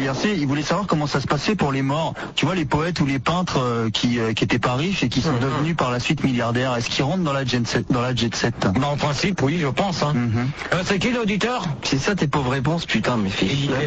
l'anniversaire, il voulait savoir comment ça se passait pour les morts. Tu vois, les poètes ou les peintres qui étaient pas riches et qui sont devenus par la suite milliardaires. Est-ce qu'ils rentrent dans la jet set, Bah, en principe, oui, je pense. Hein. C'est qui l'auditeur? C'est ça tes pauvres réponses, putain, mais fais chier.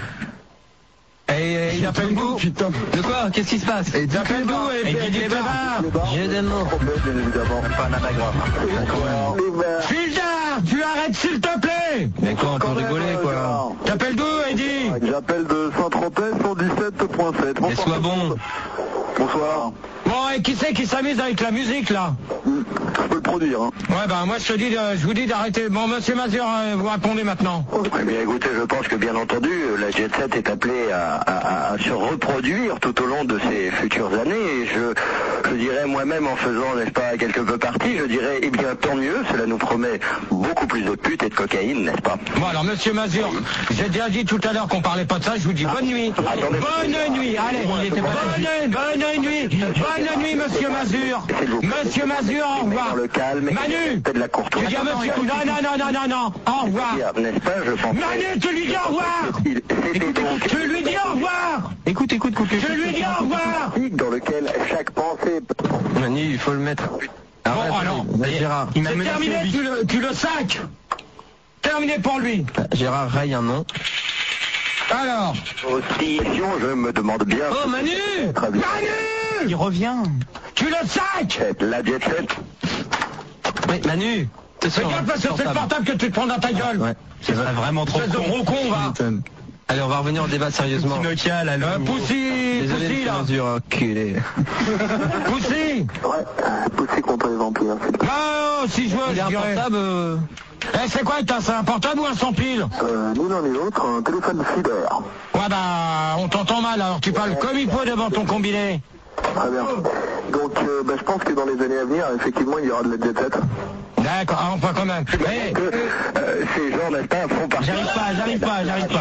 Et il appelle d'où? Putain. De quoi? Qu'est-ce qui se passe? Il appelle d'où? Et il dit J'ai des mots. Pas un anagramme. Filda, tu arrêtes s'il te plaît. Mais quoi, on peut rigoler, quoi. T'appelles d'où, Eddie? J'appelle de Saint-Tropez 117.7. Mais sois bon. Bonsoir. Bon, et qui c'est qui s'amuse avec la musique, là? Je peux le produire, hein. Ouais, bah, moi, je vous dis d'arrêter. Bon, monsieur Mazur, vous répondez maintenant. Eh bien, écoutez, je pense que, bien entendu, la Jet Set est appelée à se reproduire tout au long de ces futures années. Et je dirais moi-même, en faisant, n'est-ce pas, quelque peu partie, je dirais, eh bien, tant mieux, cela nous promet beaucoup plus de putes et de cocaïne, n'est-ce pas? Bon, alors, monsieur Mazur, j'ai déjà dit tout à l'heure qu'on parlait pas de ça, je vous dis bonne nuit. Attendez, bonne nuit, allez, bonne nuit, monsieur Mazur. Monsieur Mazur, au revoir. Dans le calme, Manu, de la courtoisie. tu dis à monsieur, non, au revoir. N'est-ce pas, je pense. Manu, tu lui dis au revoir. C'était donc Tu lui dis au revoir. Écoute. Tu lui dis au revoir. dans lequel chaque pensée... Manu, il faut le mettre. Arrête, Bon, alors, Gérard. c'est terminé, tu le sacs. Terminé pour lui. Gérard raye un nom. Alors. Aussi, je me demande bien... Oh, Manu. Très bien. Manu. Il revient. Tu le sacs. La Jet Set. Oui, Manu. Regarde parce que c'est le portable que tu te prends dans ta gueule. Ouais. C'est vraiment trop Espèce de gros con, va. Allez, on va revenir au débat sérieusement. Nokia, là, Désolé, Poussi, là. mesure, enculé. Poussi. Ouais, pousser contre les vampires. Ah, si je veux, Il est je un dirais. portable. C'est quoi, c'est un portable ou un sans pile? Ni l'un ni l'autre, un téléphone filaire. Ouais, bah, on t'entend mal, alors tu parles comme il faut devant ton combiné. Très bien. Donc, je pense que dans les années à venir, effectivement, il y aura de la Jet Set. D'accord, enfin quand même. Hey, Que ces gens, n'est-ce pas, font partie... j'arrive pas.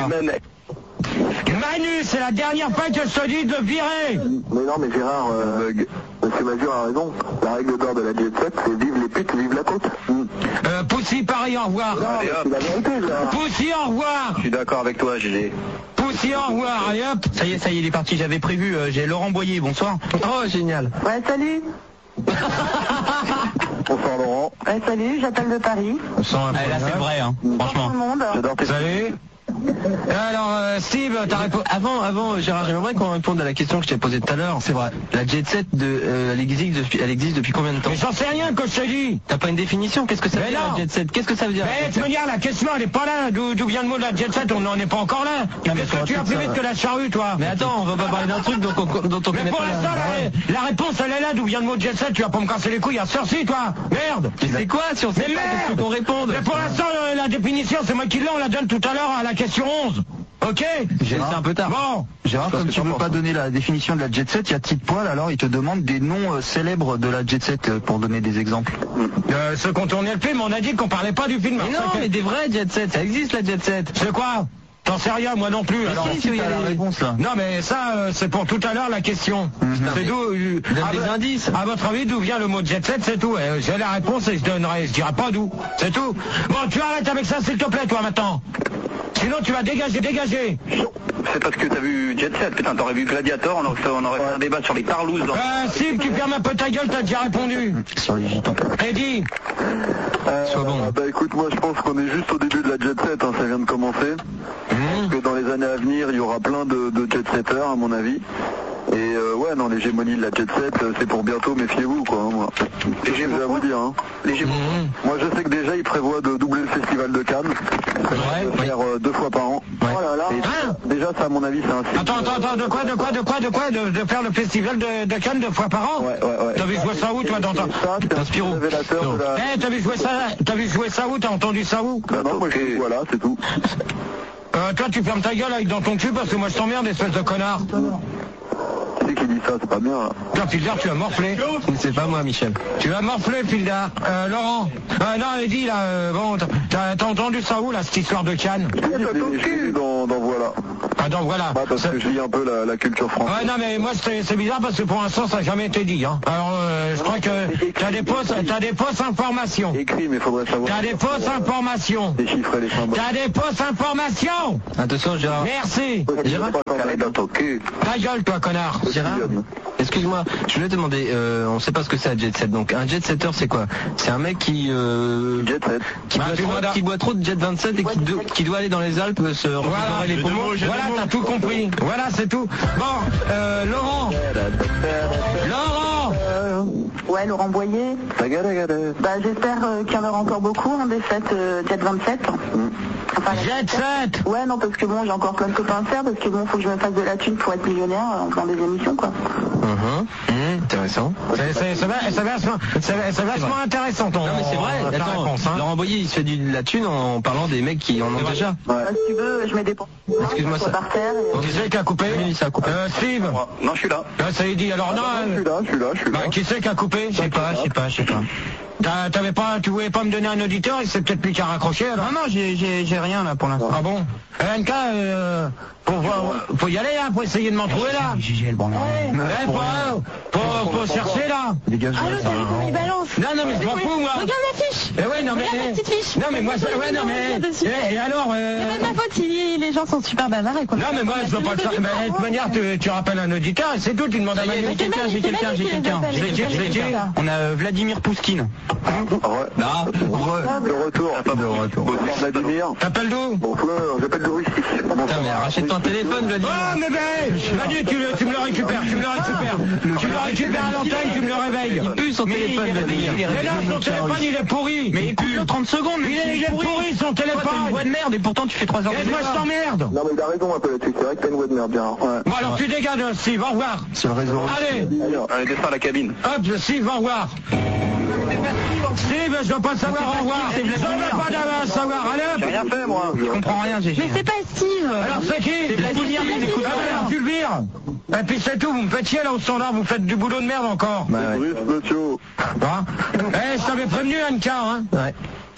Manu, c'est la dernière fois que je te dis de le virer. Mais non, mais Gérard, monsieur Mazur a raison. La règle d'or de la Jet Set, c'est vive les putes, vive la côte. Poussi, pareil, au revoir. C'est la vérité, Gérard. Poussi, au revoir. Je suis d'accord avec toi, Gégé. Poussi, au revoir. Allez hop. Ça y est, il est parti. J'avais prévu. J'ai Laurent Boyer. Bonsoir. Oh, génial. Ouais, salut. Bonsoir, Laurent. Ouais, salut, j'appelle de Paris. Là, c'est vrai, hein. Franchement. Tout le monde. J'adore tes... Salut. Alors, Steve, t'as répondu. Avant, Gérard, j'aimerais qu'on réponde à la question que je t'ai posée tout à l'heure. C'est vrai. La Jet Set, elle existe depuis combien de temps? Mais j'en sais rien que je te dis. T'as pas une définition? Qu'est-ce que ça veut dire, la Jet Set? Qu'est-ce que ça veut dire? Mais tu me dis, la question, elle est pas là. D'où vient le mot de la Jet Set? On n'en est pas encore là. Qu'est-ce que tu as plus vite que la charrue, toi? Mais attends, on va pas parler d'un truc dont on Mais connaît pour pas l'instant, la réponse, elle est là. D'où vient le mot de Jet Set? Tu vas pas me casser les couilles à sorci, toi. Merde. Mais c'est quoi si on sait Mais pas? merde. Qu'est-ce qu'on réponde? Mais pour l'instant, la définition, c'est moi qui l'ai. On la donne tout à l'heure à la question 11. Ok? C'est un peu tard. Bon. Gérard, comme tu veux pas donner la définition de la Jet Set, il y a Tite Poil, alors il te demande des noms célèbres de la Jet Set pour donner des exemples. Ceux qu'on tournait le film, on a dit qu'on parlait pas du film. Mais non, mais des vrais Jet Set, ça existe la Jet Set. C'est quoi? T'en sais rien, moi non plus. Alors, si, il y a la réponse là. non, mais ça, c'est pour tout à l'heure la question. C'est d'où... Donne des indices. À votre avis, d'où vient le mot jet set, c'est tout. J'ai la réponse et je dirai pas d'où. C'est tout. Bon, tu arrêtes avec ça, s'il te plaît, toi, maintenant. Sinon, tu vas dégager. C'est parce que t'as vu Jet Set, putain, t'aurais vu Gladiator, on aurait fait un débat sur les parlouses. Steve, tu fermes un peu ta gueule, t'as déjà répondu. Sur les gitans. Eddie. Sois bon. Bah écoute, moi je pense qu'on est juste au début de la Jet Set, hein, ça vient de commencer. Que dans les années à venir, il y aura plein de Jet Setters, à mon avis. Et ouais, non, l'hégémonie de la Jet Set, c'est pour bientôt, méfiez-vous, quoi. Hein, moi. C'est ce que j'ai à vous dire. Hein. Moi, je sais que déjà, ils prévoient de doubler le festival de Cannes. De faire 2 fois par an. Ouais. Oh là là. Et déjà, ça, à mon avis, c'est un signe. Attends, de quoi de faire le festival de Cannes 2 fois par an? Ouais. T'as vu jouer ça où, toi, dans ta... C'est un Spirou. révélateur de la... T'as vu jouer ça où? T'as entendu ça où? Bah non, moi, voilà, c'est tout. Toi, tu fermes ta gueule avec dans ton cul parce que moi, je t'emmerde, espèce de connard. Qui c'est qui dit ça? C'est pas bien, là. Tiens, Fildar, tu vas morfler. C'est pas moi, Michel. Tu vas morfler, Fildar. Laurent. Non, Eddie, là, bon, t'as entendu ça où, là, cette histoire de Cannes? Je l'ai vu dans Voilà. Voilà. Ah donc voilà. Bah, parce que je lis un peu la culture française. Ouais, non, mais moi, c'est bizarre parce que pour l'instant, ça n'a jamais été dit. Hein. Alors, je crois que t'as des fausses informations. Écrit, mais faudrait savoir. T'as des fausses informations. Déchiffrer les symboles. T'as des fausses informations. Attention, Gérard. Merci. Gérard, Carré dans ton cul. Ta gueule, toi, connard. Gérard, excuse-moi, je voulais te demander, on sait pas ce que c'est un jet set. Donc un jet setter, c'est quoi? C'est un mec qui Jet set. qui boit trop de jet 27 et qui doit aller dans les Alpes se récupérer les poumons. Voilà, t'as tout compris. Voilà, c'est tout. Bon, Laurent. Ouais, Laurent Boyer. Bah, j'espère qu'il y en aura encore beaucoup, hein, des 7 Jet 27. Enfin, Jet 7. Ouais, non, parce que bon, j'ai encore plein de copains à faire, parce que bon, faut que je me fasse de la thune pour être millionnaire en faisant des émissions, quoi. Intéressant. C'est vachement intéressant ton. Non mais c'est vrai, ta attends, réponse, hein. Laurent Boyer il se fait de la thune en parlant des mecs qui en ont déjà. Si tu veux, je mets des Excuse-moi, ça. par terre. Qui c'est qui a coupé? Ça a coupé. Steve. Non, je suis là. Ça y dit, alors non. Je suis là. Bah, qui c'est qui a coupé? Je sais pas. Tu voulais pas me donner un auditeur et c'est peut-être lui qui a raccroché alors? Non, j'ai rien là pour l'instant. Ah bon? NK, faut y aller hein, pour essayer de m'en trouver là. J'ai le bon. Faut chercher là. Dégage. Allô, t'as vu comment il balance? Non, mais je m'en fous moi. Regarde la fiche. Eh ouais, non mais. Regarde la petite fiche. Non mais moi, ouais, non mais. Et alors? C'est pas de ma faute si les gens sont super bavards et qu'on. Non mais moi je veux pas le faire. Mais de toute manière, tu rappelles un auditeur et c'est tout. Tu demandes à Manu. J'ai quelqu'un. On a Vladimir Pouskine. Là, de retour. Bonsoir Vladimir. T'appelles d'où? Bonsoir, j'appelle de Russie. Putain, mais rachète ton téléphone, Vladimir. Oh mais Manu, tu me le récupères. Tu me le récupères à l'antenne, tu me le réveilles. Il pue son téléphone, Vladimir. Mais là, son téléphone, il est pourri. Mais il pue 30 secondes. Il est pourri, son téléphone. T'as une voix de merde et pourtant tu fais 3 heures de Moi, je t'emmerde. Non, mais il a raison un peu là-dessus. C'est vrai que t'as une voix de merde, bien. Ouais. Bon, alors tu dégages, Steve, au revoir. Sur le réseau. Allez, descends à la cabine. hop, Steve, au revoir. Steve, je veux pas savoir au revoir. Je veux pas savoir. Allez, hop. J'ai rien fait, moi. Je comprends rien, Gégé. Mais c'est pas Steve. Alors c'est qui? C'est Vladimir, Ah, alors, tu le vires. Et puis c'est tout, vous me faites chier là au standard, vous faites du boulot de merde encore. Bruce Botio. Hein? Je t'avais prévenu, Anka, hein. Ouais.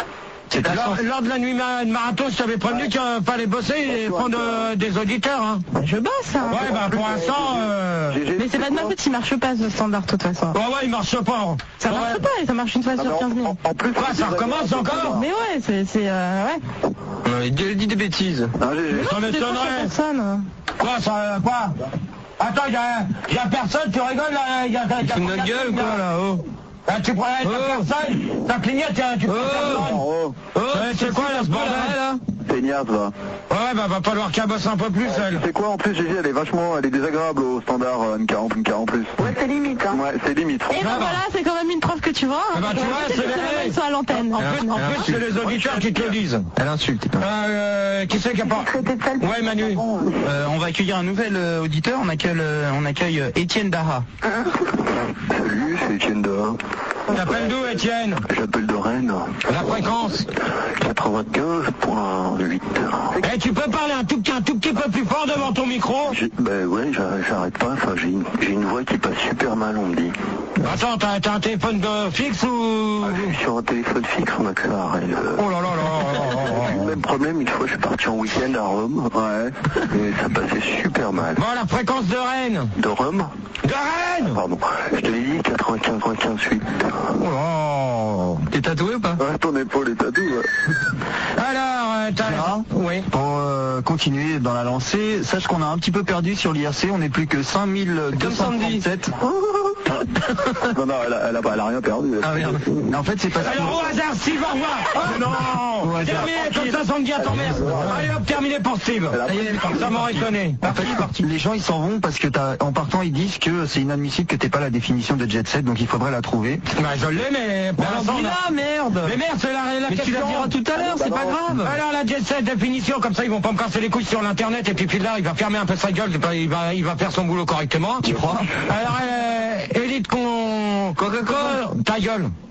Lors de la nuit de marathon, je t'avais prévenu qu'il fallait bosser et prendre des auditeurs, hein. Je bosse, hein. Ouais, bah pour l'instant, Mais c'est pas de ma faute s'il marche pas ce standard de toute façon. ouais, il marche pas. Ça marche pas, ça marche une fois sur 15 000. En plus, Quoi, ça recommence encore? Mais ouais, c'est ouais. Non, il dit des bêtises. Ah, GG. Ça m'étonnerait. Personne. Quoi, ça, quoi? Attends, y a personne, tu rigoles là, Il fout de notre gueule ou quoi là, oh? Tu prends personne, ta clignette, tu prends personne. C'est quoi là, ce bordel là? Feignasse, va. Ouais, bah va falloir qu'elle bosse un peu plus, elle. C'est quoi en plus, GG, elle est désagréable au standard N40 en plus. Ouais, c'est limite, hein. Ouais, c'est limite. Et ben voilà, c'est quand même une preuve que tu vois. Eh ben, tu vois, c'est Ils sont à l'antenne. En plus, c'est les auditeurs qui te le disent. Elle insulte. Qui c'est qui a pas... Ouais, Manu. On va accueillir un nouvel auditeur. On accueille Étienne Daha. Salut, c'est Etienne Daha. T'appelles d'où, Étienne? J'appelle de Rennes. La fréquence? 95.8. Eh, tu peux parler un tout petit peu plus fort devant ton micro? Ben ouais, j'arrête pas. Enfin, j'ai une voix qui passe super mal, on me dit. Attends, t'as un téléphone fixe ou... Je suis sur un téléphone fixe, on a que ça à Rennes. Oh là là là. Même problème, une fois je suis parti en week-end à Rome. Ouais. Et ça passait super mal. Bon, la fréquence de Rennes. De Rome? De Rennes? Pardon. Je te l'ai dit, 95.8. Oh là. T'es tatoué ou pas? Ouais, ton épaule est tatouée, ouais. Alors, Gérard, oui. pour continuer dans la lancée, sache qu'on a un petit peu perdu sur l'IRC, on n'est plus que 5237. Non, elle a rien perdu. Ah merde. En fait, c'est parce que... Alors, au hasard, Steve, au revoir. Oh non. Terminé, comme ça, sans me dire ton merde. Allez hop, terminé pour Steve. Ça m'aurait étonné. En fait, les gens ils s'en vont parce que en partant ils disent que c'est inadmissible que t'aies pas la définition de jet set, donc il faudrait la trouver. Bah je l'ai, mais pour l'instant on a... merde. Mais merde, c'est la Mais tu le diras tout à l'heure, c'est pas grave. Alors la jet set définition, comme ça ils vont pas me casser les couilles sur l'internet et puis là il va fermer un peu sa gueule, il va faire son boulot correctement. Tu crois? Alors élite Coca-Cola, ta gueule.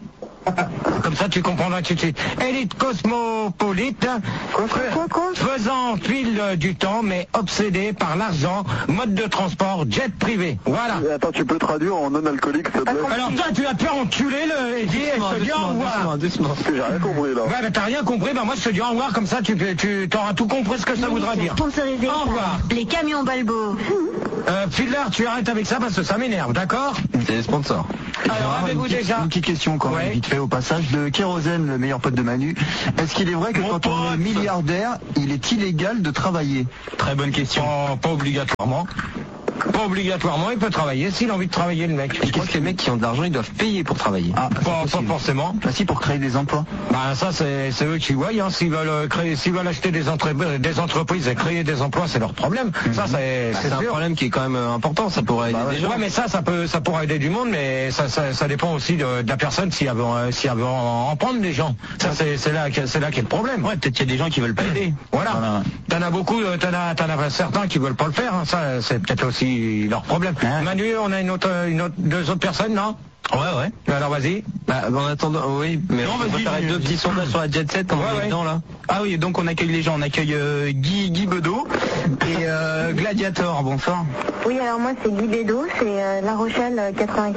Comme ça, tu comprendras tout de suite. Élite cosmopolite, faisant fil du temps, mais obsédé par l'argent, mode de transport, jet privé. Voilà. Et attends, tu peux traduire en non-alcoolique, s'il te plaît? Alors toi, tu vas te faire enculer le Eddie et je te dis au revoir. Parce que j'ai rien compris, là. Ouais, mais t'as rien compris, bah moi je te dis au revoir, comme ça tu t'auras tout compris ce que ça voudra dire. Sponsorisé Au revoir. les camions Balbo. Fiddler, tu arrêtes avec ça parce que ça m'énerve, d'accord? C'est les sponsors. Alors, avez-vous déjà... Une petite question quand même, Ouais. vite fait au passage, de Kérosène, le meilleur pote de Manu. Est-ce qu'il est vrai que Mon quand on est pote. milliardaire, il est illégal de travailler? Très bonne question. Pas obligatoirement. Pas obligatoirement, il peut travailler s'il a envie de travailler, le mec. Et qu'est-ce que les mecs qui ont de l'argent, ils doivent payer pour travailler? Ah, Pas forcément. Bah si, pour créer des emplois. Bah ça c'est eux qui voient, hein. S'ils veulent acheter des entreprises et créer des emplois, c'est leur problème. Ça c'est un sûr. problème qui est quand même important, ça pourrait aider des gens. Ouais, mais ça pourrait aider du monde, mais ça dépend aussi de la personne si elle veut en prendre des gens. Ça c'est là qu'est le problème. Ouais, peut-être qu'il y a des gens qui veulent pas aider. Voilà. T'en as beaucoup, t'en as certains qui veulent pas le faire. Hein. Ça c'est peut-être aussi leur problème. Manu, on a deux autres personnes, non? Ouais. Alors vas-y. Bah, en attendant, oui, mais Non, on va vas-y, faire deux petits sondages sur la Jet Set, on est dedans là. Ah oui, donc on accueille les gens, on accueille Guy Bedeau et Gladiator, bonsoir. Oui, alors moi c'est Guy Bédot, c'est La Rochelle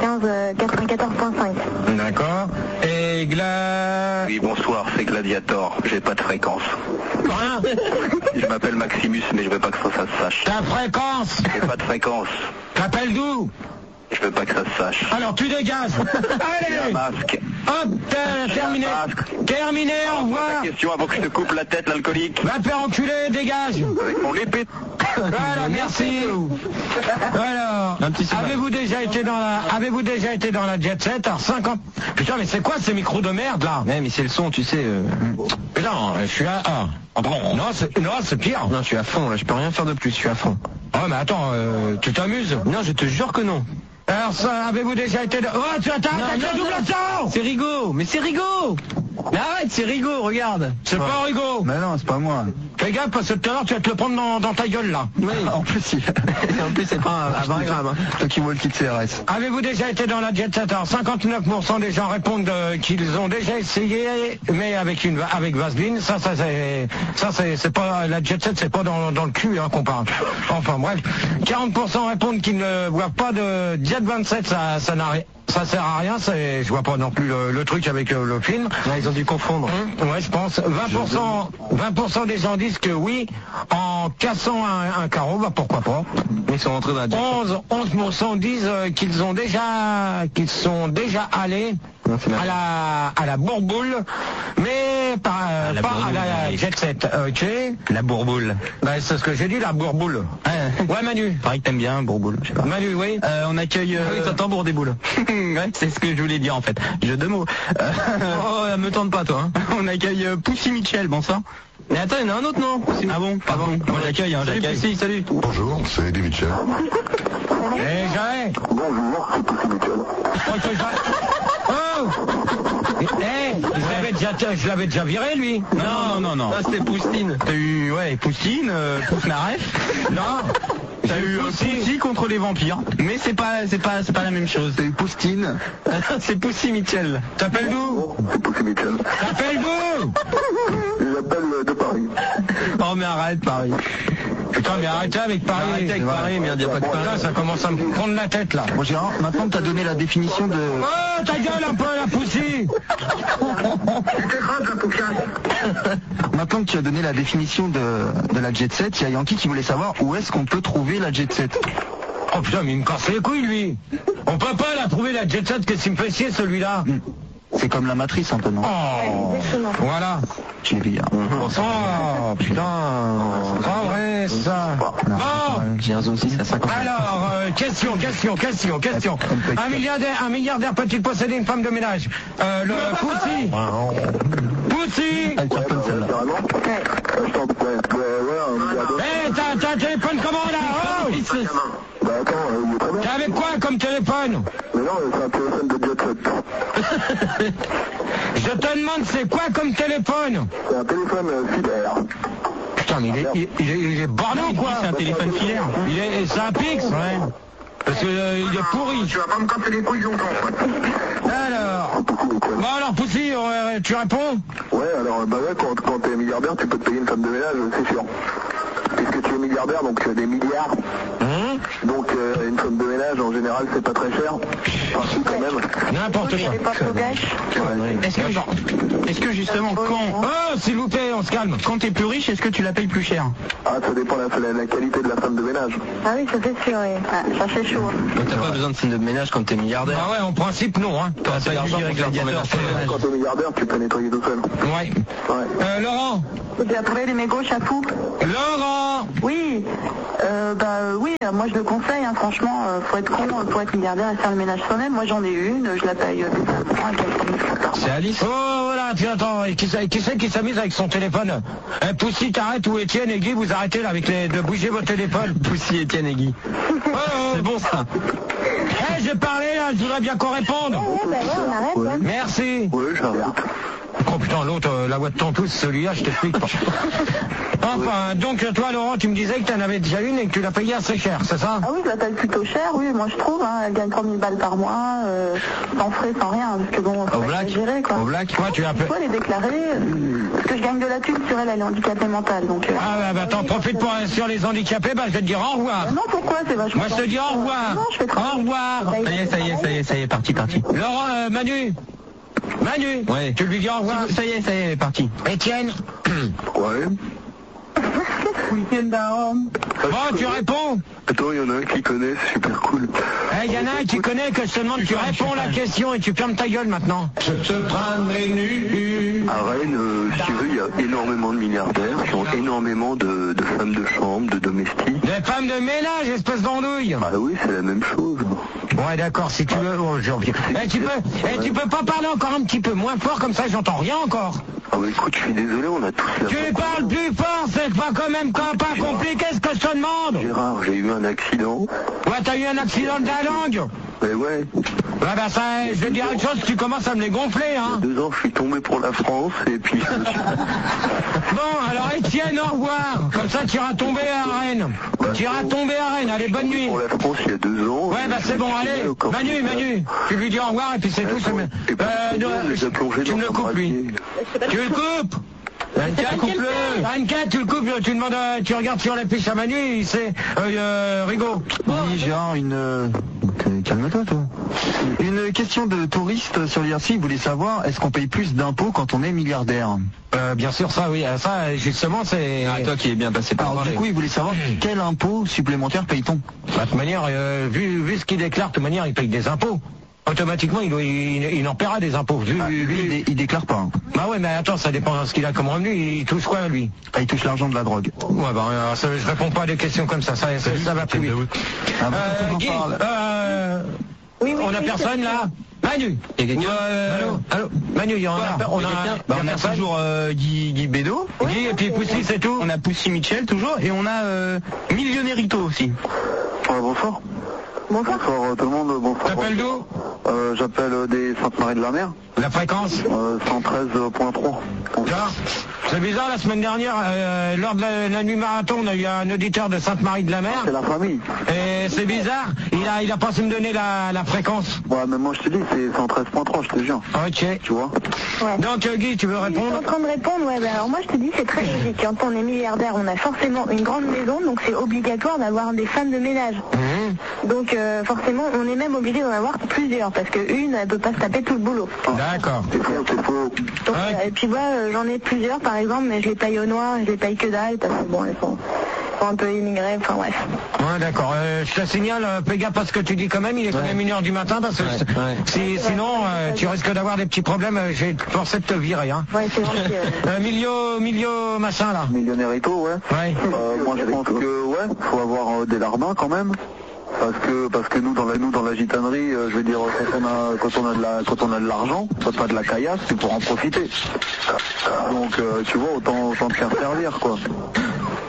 94.5. D'accord. Et Oui, bonsoir, c'est Gladiator, j'ai pas de fréquence. Hein? Je m'appelle Maximus, mais je veux pas que ça se sache. Ta fréquence. J'ai pas de fréquence, T'appelles d'où? je veux pas que ça se sache. Alors tu dégages. J'ai un Allez. masque. Hop, terminé. Terminé, au revoir. Question avant que je te coupe la tête, l'alcoolique. Va te faire enculer, dégage. Avec mon épée. Voilà, merci. Alors, avez-vous déjà été dans la Jet Set? Alors 50. Putain, mais c'est quoi ces micros de merde là? Ouais, mais c'est le son, tu sais. Putain, je suis à 1. Non, c'est pire. Non, je suis à fond, là, je peux rien faire de plus, je suis à fond. Oh, mais attends, tu t'amuses? Non, je te jure que non. Alors ça, avez-vous déjà été... Oh, tu attends, t'as double sang. C'est Rigaud, mais c'est Rigaud. Mais arrête, c'est Rigaud, regarde. C'est pas Rigaud. Mais non, c'est pas moi. Fais gaffe, parce que tout à l'heure, tu vas te le prendre dans ta gueule, là. Oui. En plus, En plus, c'est pas à 20 grammes. toi qui vois le kit CRS. Avez-vous déjà été dans la Jet Set? Alors 59% des gens répondent qu'ils ont déjà essayé, mais avec Vaseline. Ça c'est pas la Jet Set, c'est pas dans le cul qu'on parle. Enfin bref, 40% répondent qu'ils ne voient pas de Jet 27. Ça n'a rien. Ça sert à rien, je vois pas non plus le truc avec le film. Ouais, ils ont dû confondre. Ouais, je pense. 20% des gens disent que oui, en cassant un carreau, bah pourquoi pas. Ils sont rentrés dans la Jet Set. 11% disent qu'ils sont déjà allés à la bourboule, mais pas à la Jet Set, ok? La bourboule. Bah, c'est ce que j'ai dit, la bourboule. Ouais, Manu. Pareil que t'aimes bien, bourboule, je sais pas. Manu, oui. On accueille... oui, t'entends bourdéboule. Ouais, c'est ce que je voulais dire en fait. Jeu de mots. Oh, me tente pas toi. Hein. On accueille Poussy Mitchell, bonsoir. Mais attends, il y en a un autre non? Ah bon? Pardon. Moi j'accueille, hein. Salut Poussy, salut. Bonjour, c'est Eddie Mitchell. Eh, j'arrête. Bonjour, c'est Poussy Mitchell. Oh! Je l'avais déjà viré, lui. Non. Ça c'était Poustine. T'as eu, Poustine, Pousnaref. Non. T'as eu Poussy contre les vampires. Mais c'est pas la même chose. C'est Poustine. C'est Poussy Mitchell. T'appelles d'où? C'est Poussy Mitchell. T'appelles d'où? J'appelle de Paris. Oh mais arrête Paris. Putain, mais arrêtez avec Paris. Arrêtez avec Paris, merde, y a pas de Paris. Putain, ça commence à me prendre la tête, là. Bon, Gérard, maintenant que t'as donné la définition de... Oh, ta gueule un peu, la Poussy. Maintenant que tu as donné la définition de la Jet Set, il y a Yankee qui voulait savoir où est-ce qu'on peut trouver la Jet Set. Oh putain, mais il me casse les couilles, lui. On peut pas la trouver, la Jet Set, qu'est-ce qu'il me fait chier, celui-là? C'est comme la matrice un peu, non? Oh, voilà. Tu es billard. Oh, putain. Oh, ouais, ça. Bon. J'ai un aussi, ça 50. Alors, question. Un milliardaire peut-il posséder une femme de ménage? Le Poussy. Poussy. Elle cartonne celle-là. Eh, t'as un téléphone comment, là? Oh. Bah attends, il est très bien. T'es avec quoi comme téléphone? Mais non, c'est un téléphone de Jet Set. Je te demande c'est quoi comme téléphone? C'est un téléphone filaire. Putain, mais il est borné ou quoi? C'est un téléphone filaire. C'est un Pix, ouais. Parce que il est pourri. Tu vas pas me casser les couilles longtemps. Alors, Bon alors Poussy, tu réponds? Ouais, alors bah ouais, quand t'es milliardaire, tu peux te payer une femme de ménage, c'est sûr. Puisque tu es milliardaire, donc tu as des milliards. Donc une femme de ménage, en général, c'est pas très cher. Enfin, si, quand même. N'importe quoi. Est-ce que justement, quand... Oh, s'il vous plaît, on se calme. Quand t'es plus riche, est-ce que tu la payes plus cher? Ah, ça dépend de la qualité de la femme de ménage. Ah oui, ça c'est sûr, oui. Ah, ça c'est chaud. Donc t'as pas besoin de femme de ménage quand t'es milliardaire? Ah ouais, en principe, non. Hein. T'auras pas d'argent pour gladiateur. Quand t'es milliardaire, tu peux nettoyer tout seul. Ouais. Laurent? Vous avez trouvé les mégots chapou? Laurent? Oui. Oui, moi je le conseille, hein, franchement, faut être con pour être milliardaire et faire le ménage soi-même. Moi j'en ai une, je la paye. C'est Alice? Oh voilà, tiens, attends, et qui c'est qui s'amuse avec son téléphone? Poussy, t'arrêtes, ou Étienne et Guy, vous arrêtez là avec de bouger votre téléphone. Poussy, Étienne et Guy. C'est bon ça. J'ai parlé là, je voudrais bien qu'on réponde. Ouais, on arrête, hein. Merci. Oui, j'arrête. Oh putain, l'autre, la voix de ton tous, celui-là, je t'explique pas. Enfin, donc toi Laurent, tu me disais que tu en avais déjà une et que tu l'as payée assez cher, c'est ça? Ah oui, je la paye plutôt cher, oui, moi je trouve, hein, elle gagne 3000 balles par mois, sans frais, sans rien, parce que bon, faut pas exagérer, quoi. Au black? Toi, tu as peu. Faut les déclarer, parce que je gagne de la thune sur elle, elle est handicapée mentale, donc... T'en profites pour sur les handicapés, je vais te dire au revoir. Non, pourquoi? C'est vachement... Moi je te dis au revoir. Non, je fais trop... Au revoir. Ça y est, parti. Laurent, Manu, ouais. tu lui dis au revoir. Ça y est, parti. Étienne. Ouais. Week-end à Rome. Bon, tu réponds. Attends, il y en a un qui connaît, c'est super cool. Il y en a un qui connaît que je te demande, tu réponds la question et tu fermes ta gueule maintenant. Je te prendrai nu. À Rennes, si tu veux, il y a énormément de milliardaires qui ont énormément de femmes de chambre, de domestiques. Des femmes de ménage, espèce d'andouille. Ah oui, c'est la même chose. Ouais, d'accord, si tu veux, je reviens. Tu peux pas parler encore un petit peu moins fort, comme ça j'entends rien encore. Ah bah écoute, je suis désolé, on a tous la... Tu parles plus fort, c'est pas quand même pas compliqué ce que je te demande. Gérard, j'ai eu un accident. Ouais, t'as eu un accident de la langue. Mais ouais. Ouais, ça, je vais te dire une chose, tu commences à me les gonfler, hein. Il y a 2 ans, je suis tombé pour la France, et puis... Bon, alors Étienne, au revoir. Comme ça, tu iras tomber à Rennes. Allez, bonne nuit. Pour la France, il y a 2 ans... Ouais, c'est bon, allez. Manu, tu lui dis au revoir, et puis c'est tout. Tu me le coupes, lui. Tu le coupes. Anka, tu le coupes, tu demandes, tu regardes sur la fiche à Manu, c'est Rigaud. Oui, Gérard, calme-toi, toi. Une question de touriste sur l'IRC, il voulait savoir, est-ce qu'on paye plus d'impôts quand on est milliardaire? Bien sûr, ça, oui. Ça, justement, c'est... Ah, toi qui es bien passé par là. Alors, du coup, il voulait savoir quel impôt supplémentaire paye-t-on? De toute manière, vu ce qu'il déclare, de toute manière, il paye des impôts. Automatiquement, il en paiera des impôts. Il déclare pas. Hein. Bah ouais, mais attends, ça dépend de ce qu'il a comme revenu. Il touche quoi, lui? Il touche l'argent de la drogue. Ouais, je réponds pas à des questions comme ça. Ça va plus vite. Guy, on a personne là? Manu. Il y a quelqu'un? Allô. Manu, il y en a. On a toujours Guy Bédo. Guy et puis Poussy, c'est tout. On a Poussy Michel toujours et on a Millionnairito aussi. Bonsoir. Bonsoir tout le monde, bonsoir. T'appelles d'où? J'appelle des Sainte-Marie-de-la-Mer. La fréquence 113.3. C'est bizarre, la semaine dernière, lors de la nuit marathon, on a eu un auditeur de Sainte-Marie-de-la-Mer. C'est la famille. Et c'est bizarre, il a pas su me donner la fréquence. Ouais, mais moi je te dis, c'est 113.3, je te jure. Ok. Tu vois? Ouais. Donc Guy, tu veux répondre? Je suis en train de répondre, ouais. Alors moi je te dis, c'est très logique. Quand on est milliardaire, on a forcément une grande maison, donc c'est obligatoire d'avoir des femmes de ménage. Donc forcément, on est même obligé d'en avoir plusieurs, parce qu'une, elle peut pas se taper tout le boulot. D'accord. C'est faux. Donc, et puis moi, j'en ai plusieurs, par exemple, mais je les paye au noir, je les paye que dalle, parce que bon, elles sont un peu immigrées, enfin bref. Ouais, d'accord. Je te signale, fais gaffe à ce que tu dis quand même, il est quand même 1h du matin, parce que sinon, tu risques d'avoir des petits problèmes, je vais te forcer de te virer, hein. Ouais, c'est gentil. Milio machin, là. Millionnairito, ouais. Ouais. Moi je pense que, ouais, faut avoir des larbins quand même. Parce que nous dans la gitanerie, je veux dire, quand on a de l'argent, pas de la caillasse, c'est pour en profiter. Donc tu vois, autant te faire servir, quoi.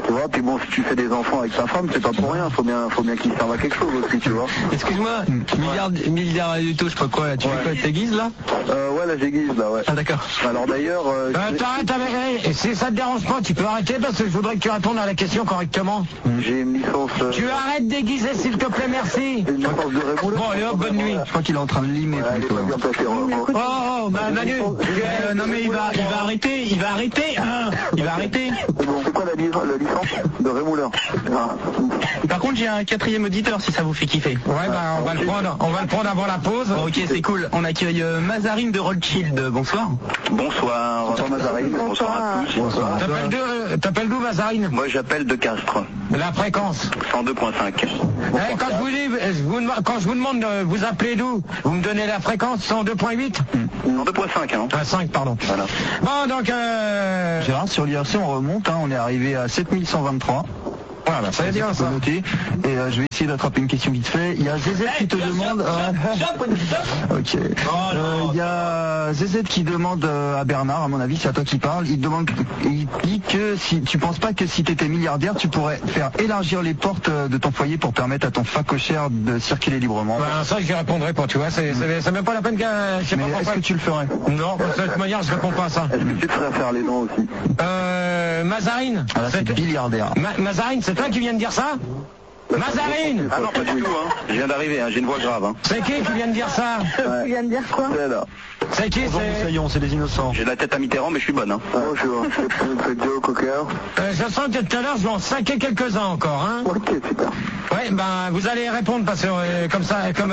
Tu vois, puis bon, si tu fais des enfants avec ta femme, c'est pas pour rien, faut bien qu'ils servent à quelque chose aussi, tu vois. Excuse-moi, milliard du tout, je sais pas quoi, là, tu fais quoi, t'aiguises là? Ouais, là j'aiguise, là, ouais. Ah d'accord. Alors d'ailleurs... T'arrêtes avec... Et si ça te dérange pas, tu peux arrêter parce que je voudrais que tu répondes à la question correctement. J'ai une licence... Tu arrêtes d'aiguiser, s'il te plaît, merci. Une licence de Rémoulin. Bon, allez hop, bonne nuit. Je crois qu'il est en train de limer plutôt. Bien placé, Oh, bah, Manu. Non mais il va arrêter. Bon, c'est quoi la licence de Rémoulin? Par contre, j'ai un quatrième auditeur si ça vous fait kiffer. Ouais, bah, on va le prendre avant la pause. Bon, ok, c'est cool. On accueille Mazarine de Rothschild. Bonsoir. Bonsoir. Bonsoir Mazarine. Bonsoir à tous. Bonsoir. T'appelles d'où, Mazarine? Moi j'appelle de Castres. La fréquence. 102.5. Quand je vous demande de vous appeler d'où, vous me donnez la fréquence 102.8? 102.5, hein. 5, pardon. Voilà. Bon, donc... Gérard, sur l'IRC, on remonte, hein, on est arrivé à 7123. Voilà, ça veut dire ça. Noter. Et je vais essayer d'attraper une question vite fait. Il y a ZZ qui te demande... Ok. Il y a ZZ qui demande à Bernard, à mon avis, c'est à toi qui parle. Il dit que si tu penses pas que si tu étais milliardaire, tu pourrais faire élargir les portes de ton foyer pour permettre à ton facochère de circuler librement. Ben, ça, je répondrai pas, tu vois. C'est même pas la peine que... je sais pas Mais est-ce que tu le ferais? Non, de toute manière, je réponds pas à ça. Est-ce que tu te ferais faire les dents aussi? Mazarine. Ah là, c'est milliardaire. Mazarine, c'est toi qui viens de dire ça? Mazarine! Ah non, pas du tout, hein. Je viens d'arriver, hein. J'ai une voix grave, hein. C'est qui vient de dire ça? Tu viens de dire quoi? C'est là. C'est qui? C'est des innocents. J'ai la tête à Mitterrand, mais je suis bonne, hein. Bonjour, c'est Joe Cocker. Je sens que tout à l'heure, je vais en saquer quelques-uns encore, hein? Ok, super. Ouais, ben, vous allez répondre parce que, comme ça, comme...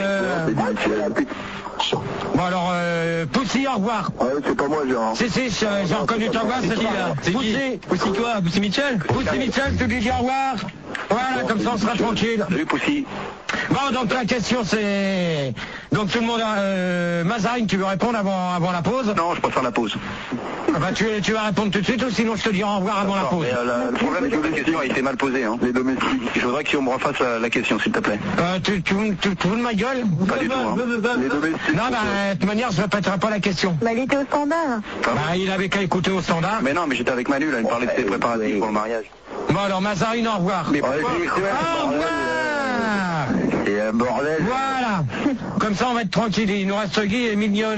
Bon, alors, Poussy, au revoir. Ouais, c'est pas moi, Gérard. Si, j'ai reconnu ta voix, c'est toi. Poussy. Poussy quoi? Poussy Mitchell? Poussy Mitchell, tu lui dis au revoir. Voilà, comme ça, on sera tranquille. Salut, Poussy. Bon, donc la question c'est... Donc tout le monde... Mazarine, tu veux répondre avant la pause? Non, je préfère la pause. Ah bah, tu vas répondre tout de suite ou sinon je te dis au revoir avant la pause. Mais, le problème, c'est que la question a été mal posée, hein. Les domestiques. Je voudrais que tu me refasses la question, s'il te plaît. Tu veux de ma gueule? Pas du tout, hein. Les domestiques. Non, bah, de toute manière, je ne répéterai pas la question. Bah, il était au standard. Bah, il avait qu'à écouter au standard. Mais non, mais j'étais avec Manu, là, il me parlait de ses préparatifs pour le mariage. Bon, alors, Mazarine, au revoir. Mais Au revoir. Et un bordel. Voilà. Comme ça, on va être tranquille. Il nous reste Guy et milieu...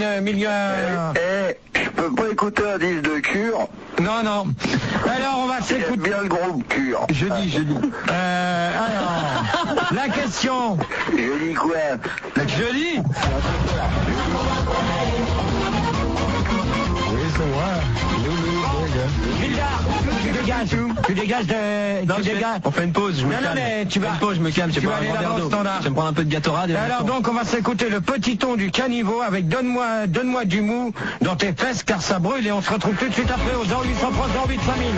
Je peux pas écouter un disque de Cure. Non. Alors, on va J'aime s'écouter... bien le groupe Cure. Jeudi. Alors, la question... Je dis quoi? Jeudi. Tu dégages de... On fait une pause, je me Non, calme. mais tu vas... Une pause, je me calme, je vais tu vas boire aller un là-bas verre au d'eau. standard. Je vais me prendre un peu de Gatorade. Alors donc on va s'écouter le petit ton du caniveau avec donne-moi du mou dans tes fesses car ça brûle et on se retrouve tout de suite après au 0803 08 5000.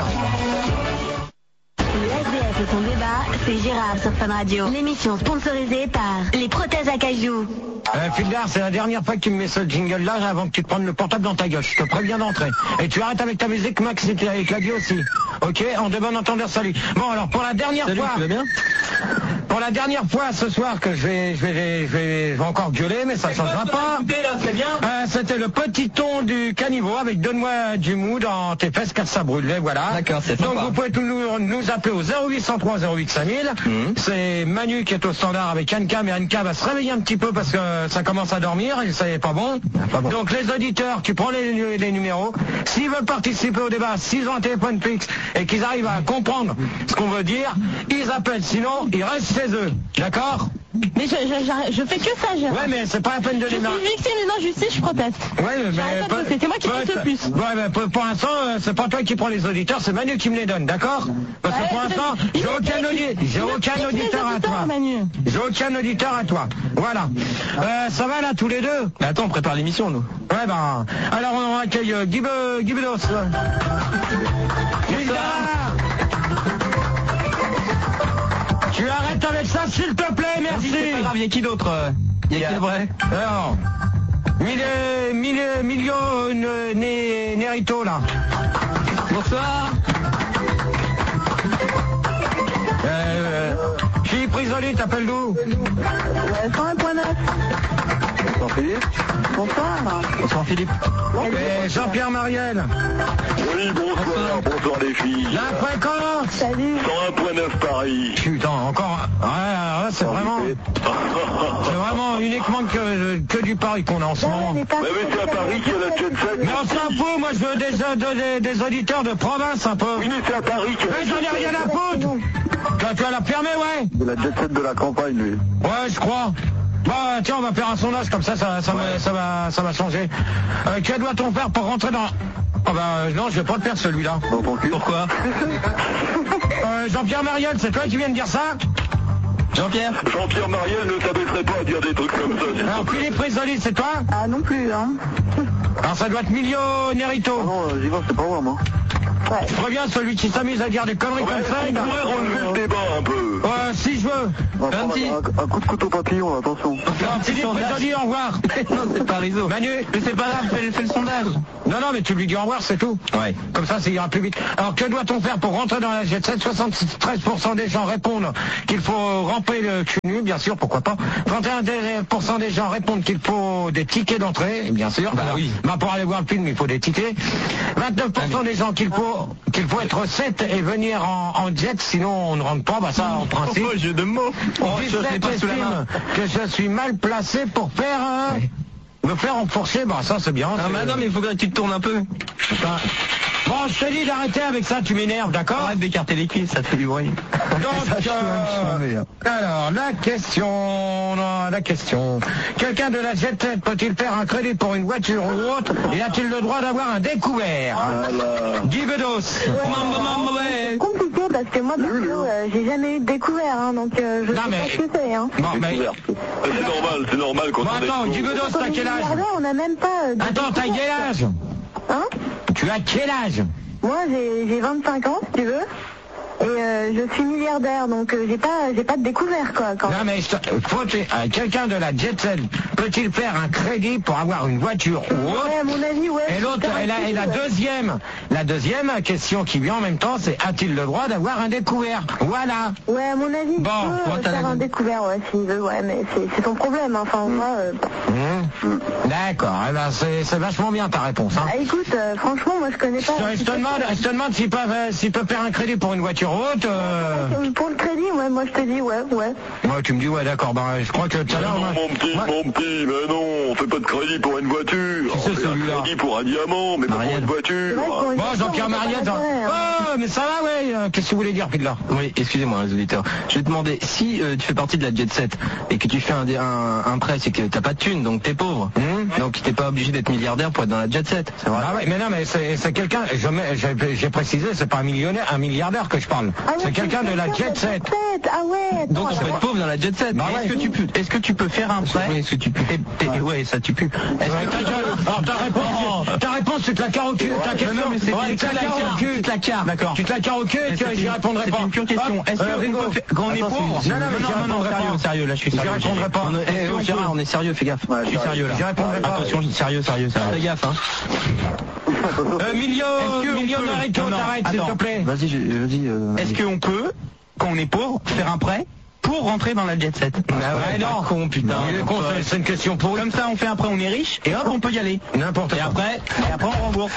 Le SDF et son débat, c'est Gérard sur Fun Radio. L'émission sponsorisée par les prothèses à cajou. Fildar, c'est la dernière fois que tu me mets ce jingle là avant que tu te prennes le portable dans ta gueule. Je te préviens d'entrer. Et tu arrêtes avec ta musique, Max, et avec la vie aussi. Ok, en de bon entendeur, salut. Bon alors pour la dernière fois... Tu vas bien? Pour la dernière fois ce soir que je vais encore gueuler, mais ça ne changera pas. C'est bien. C'était le petit ton du caniveau avec donne-moi du mou dans tes fesses car ça brûle. Voilà. D'accord, c'est Donc sympa. vous pouvez nous appeler au 0803 08 5000. C'est Manu qui est au standard avec Anka, mais Anka va se réveiller un petit peu parce que ça commence à dormir et ça n'est pas bon. Donc les auditeurs, tu prends les numéros. S'ils veulent participer au débat, s'ils ont un téléphone fixe et qu'ils arrivent à comprendre ce qu'on veut dire, ils appellent. Sinon, ils restent chez eux. D'accord? Mais je fais que ça, Gérard. Ouais, mais c'est pas la peine de Je les suis victime d'une injustice, je proteste. Ouais, J'arrête pas de bosser, c'est moi qui presse le plus. Ouais, mais pour l'instant, c'est pas toi qui prends les auditeurs, c'est Manu qui me les donne, d'accord? Parce que Ouais, pour l'instant, j'ai aucun auditeur à toi. Manu. J'ai aucun auditeur à toi. Voilà. Ça va là, tous les deux? Mais attends, on prépare l'émission, nous. Ouais, ben. Alors, on accueille Gibelos. Tu arrêtes avec ça, s'il te plaît, merci. C'est pas grave, il y a qui d'autre? Il y a qui après? Alors, Milio Nerito, là. Bonsoir. Philippe Risoli, t'appelles d'où? 101.9. Bonsoir Philippe. Bonsoir. Bonsoir Philippe. Et Jean-Pierre Mariel. Oui, bonsoir les filles. La fréquence. Salut. 101.9 Paris. Putain, encore. Ouais, c'est vraiment uniquement que du Paris qu'on a en ce moment. Mais c'est à Paris qu'il y a la jet set. Mais on s'en fout, moi je veux des auditeurs de province un peu. Oui, mais c'est à Paris qu'il y a Mais j'en ai rien à foutre. Tu vas la fermer, ouais. C'est la jet set de la campagne, lui. Ouais, je crois. Bah tiens, on va faire un sondage comme ça va changer. Que doit-on faire pour rentrer dans... Oh bah non, je vais pas le faire celui-là. Dans ton cul. Pourquoi? Jean-Pierre Mariel, c'est toi qui viens de dire ça? Jean-Pierre Mariel ne s'abaisserait pas à dire des trucs comme ça. Alors Philippe Risoli, c'est toi? Ah non plus, hein. Alors ça doit être Milionérito. Non, j'y vais, c'est pas moi, moi. Ouais. Je préviens celui qui s'amuse à dire des conneries comme ça. On pourrait relever le débat un peu. Si je veux. On va prendre un coup de couteau papillon, attention. Philippe Risoli, au revoir. Non, c'est pas Rizzo. Manu, Mais c'est pas grave, fais le sondage. Non, mais tu lui dis au revoir, c'est tout. Ouais. Comme ça ira plus vite. Alors, que doit-on faire pour rentrer dans la jet set? 73% des gens répondent qu'il faut ramper le cul nu, bien sûr, pourquoi pas. 31% des gens répondent qu'il faut des tickets d'entrée, bien sûr. Bah oui. Bah, pour aller voir le film, il faut des tickets. 29% des gens qu'il faut être 7 et venir en jet, sinon on ne rentre pas. Bah, ça, en principe. Oh, jeu de mots. 17 estiment que je suis mal placé pour faire me faire enfourcher, bah ça c'est bien. Non mais il faudrait que tu te tournes un peu. Bon, je te dis d'arrêter avec ça, tu m'énerves, d'accord? Arrête d'écarter les cuisses, ça te fait du bruit. Donc, alors, la question. Quelqu'un de la jet set peut-il faire un crédit pour une voiture ou autre? Et a-t-il le droit d'avoir un découvert? Guy Bedos. C'est compliqué parce que moi, perso, j'ai jamais eu de découvert, hein, donc je sais pas ce que c'est, hein. Bon, mais... C'est normal quand Bon, on attends, Guy Bedos, t'as quel âge? On n'a même pas... Attends, t'as quel âge? Hein? Tu as quel âge? Moi, j'ai 25 ans, si tu veux. Et je suis milliardaire, donc j'ai pas de découvert, quoi. Quand... Non, mais quelqu'un de la jet set peut-il faire un crédit pour avoir une voiture ou autre? Ouais, à mon avis, ouais. Et l'autre, et la deuxième question qui vient en même temps, c'est a-t-il le droit d'avoir un découvert? Voilà. Ouais, à mon avis, il Bon, peut faire un découvert, ouais, s'il veut, ouais, mais c'est son problème, hein. Enfin, moi... D'accord, eh ben, c'est vachement bien ta réponse, hein. Ah, écoute, franchement, moi, je connais pas... Je te demande s'il peut faire un crédit pour une voiture haute. Pour le crédit, ouais, moi, je te dis, ouais. Ouais, tu me dis, ouais, d'accord, ben, je crois que tout à l'heure... Mon petit, mais non, on fait pas de crédit pour une voiture. Qui c'est, on fait celui-là? un crédit pour un diamant, mais pas pour une voiture. Bon, Jean-Pierre Mariette. Oh, mais ça va, ouais. Qu'est-ce que vous voulez dire, Pidlar? Oui, excusez-moi, les auditeurs. Je vais te demander, si tu fais partie de la jet set et que tu fais un prêt, c'est que t'as pas de thune, donc t'es pauvre. Donc t'es pas obligé d'être milliardaire pour être dans la jet set. C'est vrai. Ah ouais, mais non, mais c'est quelqu'un, j'ai précisé, c'est pas un milliardaire que je parle. Ah ouais, c'est quelqu'un de la jet set. Ah ouais. Donc on peut être pauvre dans la jet set. Bah ouais. Est-ce que tu peux faire un prêt? Est-ce que tu peux? Ouais, ça tu pues. Alors ta réponse, tu te la carres au cul. Ta question, non, mais c'est tu te la carres au cul. Tu te la carres. D'accord. Tu te la carres au cul et j'y répondrai pas. C'est une pure question. Est-ce qu'on est pauvre? Non, sérieux, là je suis sérieux. J'y répondrai pas. Gérard, on est sérieux, fais gaffe. Je suis sérieux là. J'y répondrai pas. Attention, sérieux. Fais gaffe, hein. Millionérito, t'arrêtes, s'il te plaît. Vas-y. Est-ce qu'on peut, quand on est pauvre, faire un prêt pour rentrer dans la jet set? Ouais, non. Con, putain. Il est con, c'est une question pour Comme ça, on fait un prêt, on est riche, et hop, on peut y aller. N'importe Et quoi. après, on rembourse.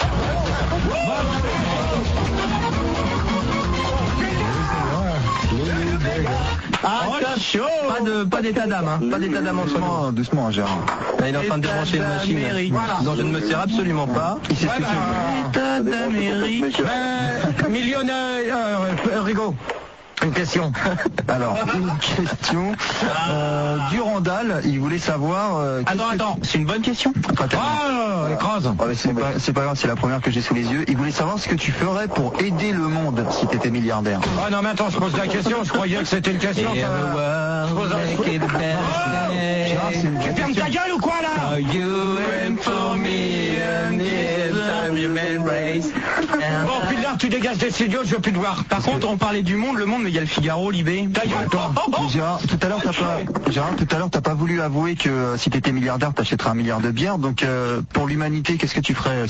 Chaud. Pas d'état d'âme, hein. Pas d'état d'âme en ce moment. Doucement, Gérard. Là, il est en train de débrancher une machine dont je ne me sers absolument pas. Il sait ce que c'est. État d'Amérique. Millionnaire, Rigaud. Une question. Alors, une question. Durandal, il voulait savoir... Attends, c'est une bonne question. Écrase. C'est pas grave, c'est la première que j'ai sous les yeux. Il voulait savoir ce que tu ferais pour aider le monde si tu étais milliardaire. Ah non, mais attends, je pose la question, je croyais que c'était une question. Tu fermes ta gueule ou quoi là? Bon, puis là, tu dégages des studios, je veux plus te voir. Par contre, on parlait du Monde, le Monde, mais il y a le Figaro, Libé. Gérard, tout à l'heure, t'as pas voulu avouer que si t'étais milliardaire, t'achèterais 1 milliard de bières. Donc, pour l'humanité, qu'est-ce que tu ferais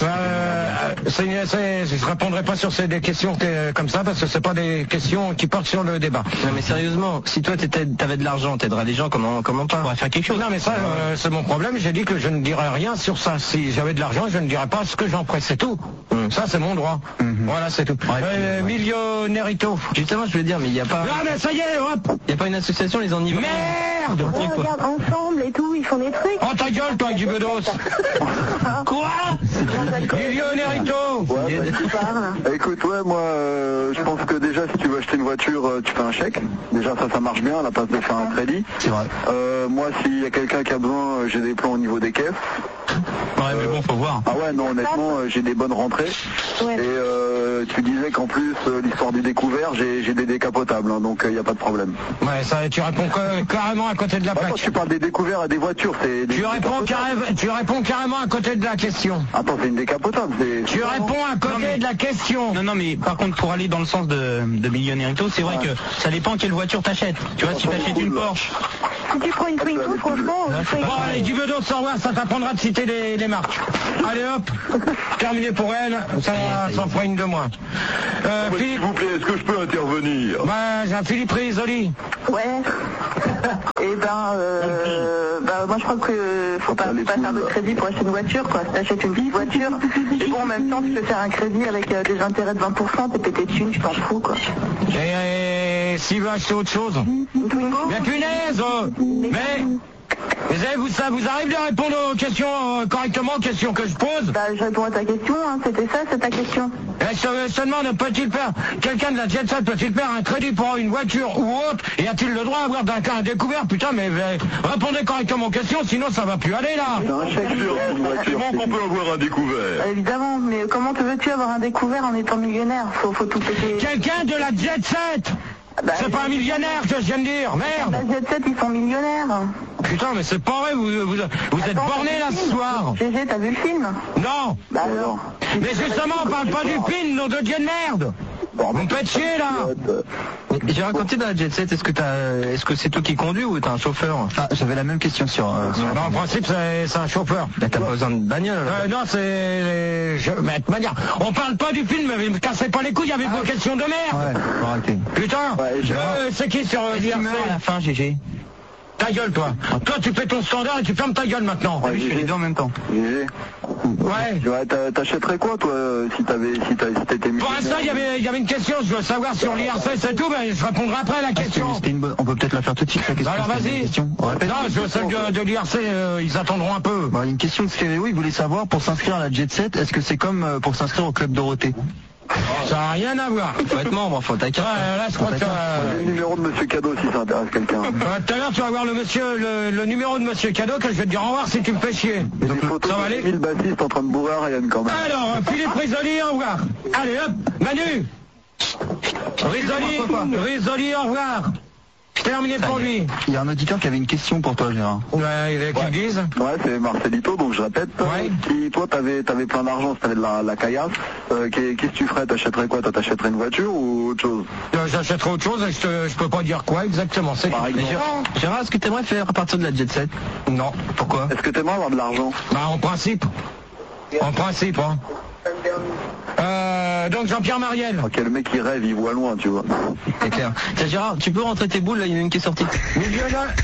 je répondrai pas sur des questions comme ça, parce que c'est pas des questions qui portent sur le débat. Non, mais sérieusement, si toi t'avais de l'argent, t'aiderais les gens, comment pas? On va faire quelque chose. Non, mais ça, c'est mon problème. J'ai dit que je ne dirais rien sur ça. Si j'avais de l'argent, je ne dirais pas ce que j'en ferais. C'est tout. Ça, c'est mon droit. Voilà, c'est tout. Millionnairito. Justement, je voulais dire, mais il y a pas. Non, mais ça y est, hop. Il y a pas une association, les enivres. Merde. Ouais, regarde, ensemble et tout, ils font des trucs. Oh, ta gueule, toi, du bedos. Quoi? Millionnairito. Ouais, écoute, ouais, moi, je pense que déjà, si tu veux acheter une voiture, tu fais un chèque. Déjà, ça marche bien, à la place de faire un crédit. C'est vrai. Moi, s'il y a quelqu'un qui a besoin, j'ai des plans au niveau des caisses. Ouais, mais bon, faut voir. Ah ouais, non, honnêtement, j'ai des bonnes rentrées. Ouais. Et tu disais qu'en plus, l'histoire du découvert, j'ai des décapotables, hein, donc il n'y a pas de problème. Ouais, ça, tu réponds carrément à côté de la plaque. Quand tu parles des découverts à des voitures, c'est... Tu réponds carrément à côté de la question. Attends, c'est une décapotable. Tu réponds à côté de la question. Non, mais par contre, pour aller dans le sens de Millionnairito, c'est vrai que ça dépend quelle voiture t'achètes. Tu vois, si t'achètes une Porsche... Si tu prends une Twingo, franchement... Bon, allez, du bedos, sans voir, ça t'apprendra de citer les marques. Allez, hop, terminé pour elle, ça fera une de moins. S'il vous plaît, est-ce que je peux intervenir? J'ai Philippe Risoli. Ouais. Et moi je crois que faut pas faire de crédit pour acheter une voiture, quoi. Si t'achètes une petite voiture, et bon, en même temps, tu peux faire un crédit avec des intérêts de 20%, t'es pété de thunes, tu t'en fous, quoi. Et s'il veut acheter autre chose? Une Twingo? Mais punaise! Mais... Vous arrivez de répondre aux questions correctement, aux questions que je pose? Je réponds à ta question, hein. C'était ça, c'est ta question. Je te demande, peut-il faire, quelqu'un de la Jet Set peut-il faire un crédit pour une voiture ou autre, et a-t-il le droit d'avoir un découvert? Putain, mais répondez correctement aux questions, sinon ça va plus aller là. Effectivement qu'on peut avoir un découvert. Évidemment, mais comment te veux-tu avoir un découvert en étant millionnaire? Faut tout péter. Quelqu'un de la Jet Set! C'est pas un millionnaire que je viens de dire, merde! La Jet Set, ils sont millionnaires. Putain, mais c'est pas vrai, vous êtes borné là ce soir. GG, t'as vu le film? Non. Alors. Mais justement, on parle pas du film, nom de Dieu de merde. Vous me faites chier là. J'ai raconté dans la Jet Set, est-ce que c'est toi qui conduis ou t'as un chauffeur? Ah, j'avais la même question sur... Non, en principe, c'est un chauffeur. T'as pas besoin de bagnole. Non, mais de manière, on parle pas du film, mais me cassez pas les couilles avec vos questions de merde. Ouais, faut arrêter. Putain, c'est qui sur l'IRC à la fin, GG? Ta gueule, toi. Toi, tu fais ton standard et tu fermes ta gueule maintenant. Ouais, je fais les deux en même temps. GG. Ouais. T'achèterais quoi, toi, si t'étais millionnaire? Pour l'instant, il y avait une question, je veux savoir sur l'IRC, c'est tout, mais je répondrai après à la question. On peut peut-être la faire tout de suite, la question. Alors vas-y. Non, je veux celle de l'IRC, ils attendront un peu. Une question de Stéréo, il voulait savoir, pour s'inscrire à la Jet Set, est-ce que c'est comme pour s'inscrire au Club Dorothée? Ça n'a rien à voir. Faut être membre, faut ta carte. Là, je crois que... Le numéro de Monsieur Cadeau, si ça intéresse quelqu'un. Tout à l'heure, tu vas voir le numéro de Monsieur Cadeau, que je vais te dire au revoir si tu me fais chier. Une photo Ça va aller? de 1000 bassistes en train de bourrer à Ryan quand même. Alors, Philippe Risoli, au revoir. Allez, hop, Manu. Risoli, au revoir. C'est terminé pour lui. Il y a un auditeur qui avait une question pour toi, Gérard. Ouais, il est qui le dise. Ouais, c'est Marcelito, donc je répète. Ouais. Si toi t'avais plein d'argent, si t'avais de la caillasse, qu'est-ce que tu ferais? T'achèterais quoi? T'achèterais une voiture ou autre chose? J'achèterais autre chose et je peux pas dire quoi exactement. C'est Gérard, est-ce que t'aimerais faire à partir de la Jet Set? Non. Pourquoi? Est-ce que t'aimerais avoir de l'argent? En principe. En principe, hein. Donc Jean-Pierre Mariel. Ok, le mec il rêve, il voit loin, tu vois. C'est clair. Tiens, Gérard, tu peux rentrer tes boules, là, il y en a une qui est sortie. Millionnaire.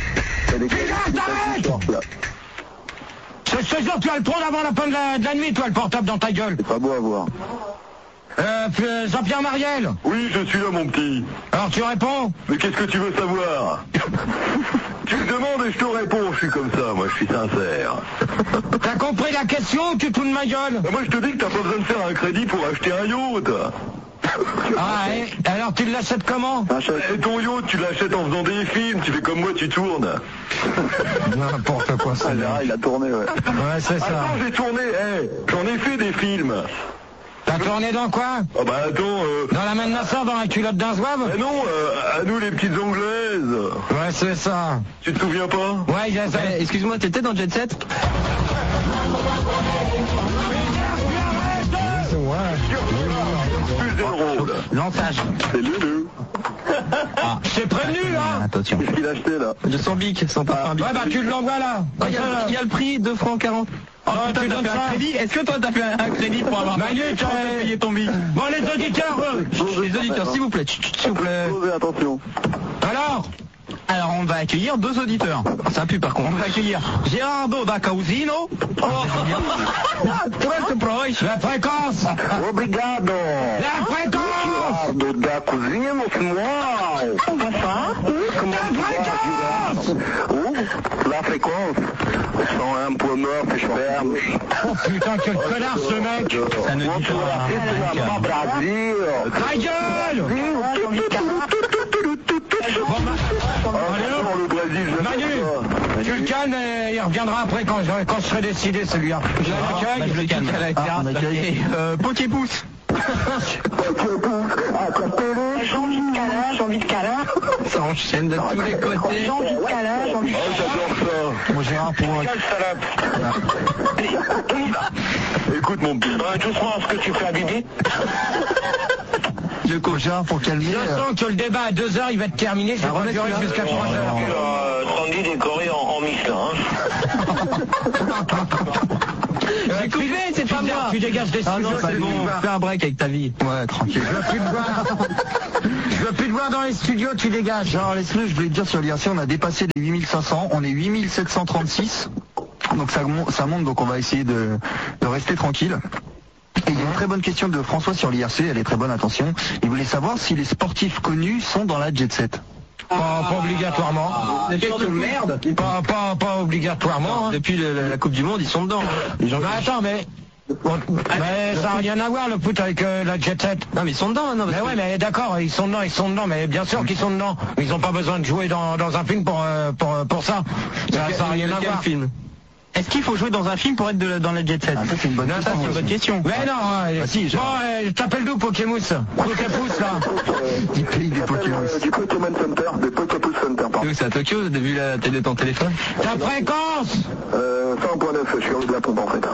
Je te jure, tu vas le prendre avant la fin de la nuit, toi, le portable dans ta gueule. C'est pas beau à voir. Jean-Pierre Mariel. Oui, je suis là, mon petit. Alors tu réponds? Mais qu'est-ce que tu veux savoir? Tu me demandes et je te réponds, je suis comme ça, moi je suis sincère. T'as compris la question ou tu te fous de ma gueule? Moi je te dis que t'as pas besoin de faire un crédit pour acheter un yacht. Ah, alors tu l'achètes comment? Et ton yacht, tu l'achètes en faisant des films, tu fais comme moi, tu tournes. N'importe quoi ça. Il a tourné, ouais. Ouais, c'est ça. Attends, j'ai tourné, j'en ai fait des films. T'as tourné dans quoi? Ah bah attends, Dans la main de ma soeur, dans la culotte d'un zouave? Mais non, à nous les petites anglaises. Ouais, c'est ça. Tu te souviens pas? Ouais, j'ai ça. Excuse-moi, t'étais dans Jet Set? Lançage. C'est Lulu. Ah, c'est prévenu, hein. Attention. Qu'est-ce qu'il a acheté là? De son bic, son parfum bic. Ouais, bah tu l'envoies là. Il y a le prix, 2 francs 40. Oh, tu donnes ça. Est-ce que toi t'as fait un crédit pour avoir payé ton bic? Bon, les auditeurs, s'il vous plaît, s'il vous plaît. Attention. Alors on va accueillir 2 auditeurs. Ça pue par contre. On va accueillir Gerardo da Causino. La fréquence. Obrigado. La fréquence. Gerardo da Cousino, moi. Bonsoir. La fréquence. 101.9 ferme. Oh putain, quel connard ce mec. Ça ne dit pas Brasil. Ta gueule. Le Brésil, Manu, tu le calmes et il reviendra après quand je serai décidé celui-là. Je le calme. Poképousse. J'ai envie de câlin. Ça enchaîne de tous les côtés. J'ai envie de câlin, j'ai envie de j'adore ça. Moi Gérard pour... Écoute mon petit. Doucement, ce que tu fais à Bibi. Je cours Gérard pour calmer. Je sens que le débat à 2h il va être terminé, je vais pas durer jusqu'à 3h. Sandy décoré en mix là. J'ai coupé, c'est pas moi. Tu dégages des studios, c'est bon. Fais un break avec ta vie. Ouais, tranquille. Je veux plus te voir dans les studios, tu dégages. Genre, laisse-le, je voulais te dire sur l'IRC, on a dépassé les 8500, on est 8736. Donc ça monte, donc on va essayer de rester tranquille. Et il y a une très bonne question de François sur l'IRC, elle est très bonne, attention. Il voulait savoir si les sportifs connus sont dans la jet set. Pas obligatoirement. Quelle merde. Pas obligatoirement. Hein. Depuis la Coupe du Monde, ils sont dedans. Mais attends, mais ça n'a rien à voir le foot avec la jet set. Non mais ils sont dedans. Non, mais ouais, mais d'accord, ils sont dedans, mais bien sûr qu'ils sont dedans. Ils n'ont pas besoin de jouer dans un film pour ça. Ça n'a rien à voir. Film. Est-ce qu'il faut jouer dans un film pour être dans la jet set? Ça c'est une bonne question. Mais non, si, bon, t'appelles d'où Pokémousse? Poképousse là. Du pays des Pokémousse. Du Pokémon Center, des Poképousse Center, pardon. C'est à Tokyo, t'as vu la télé de ton téléphone? Ta fréquence 100.9, je suis en haut de la pompe en fait.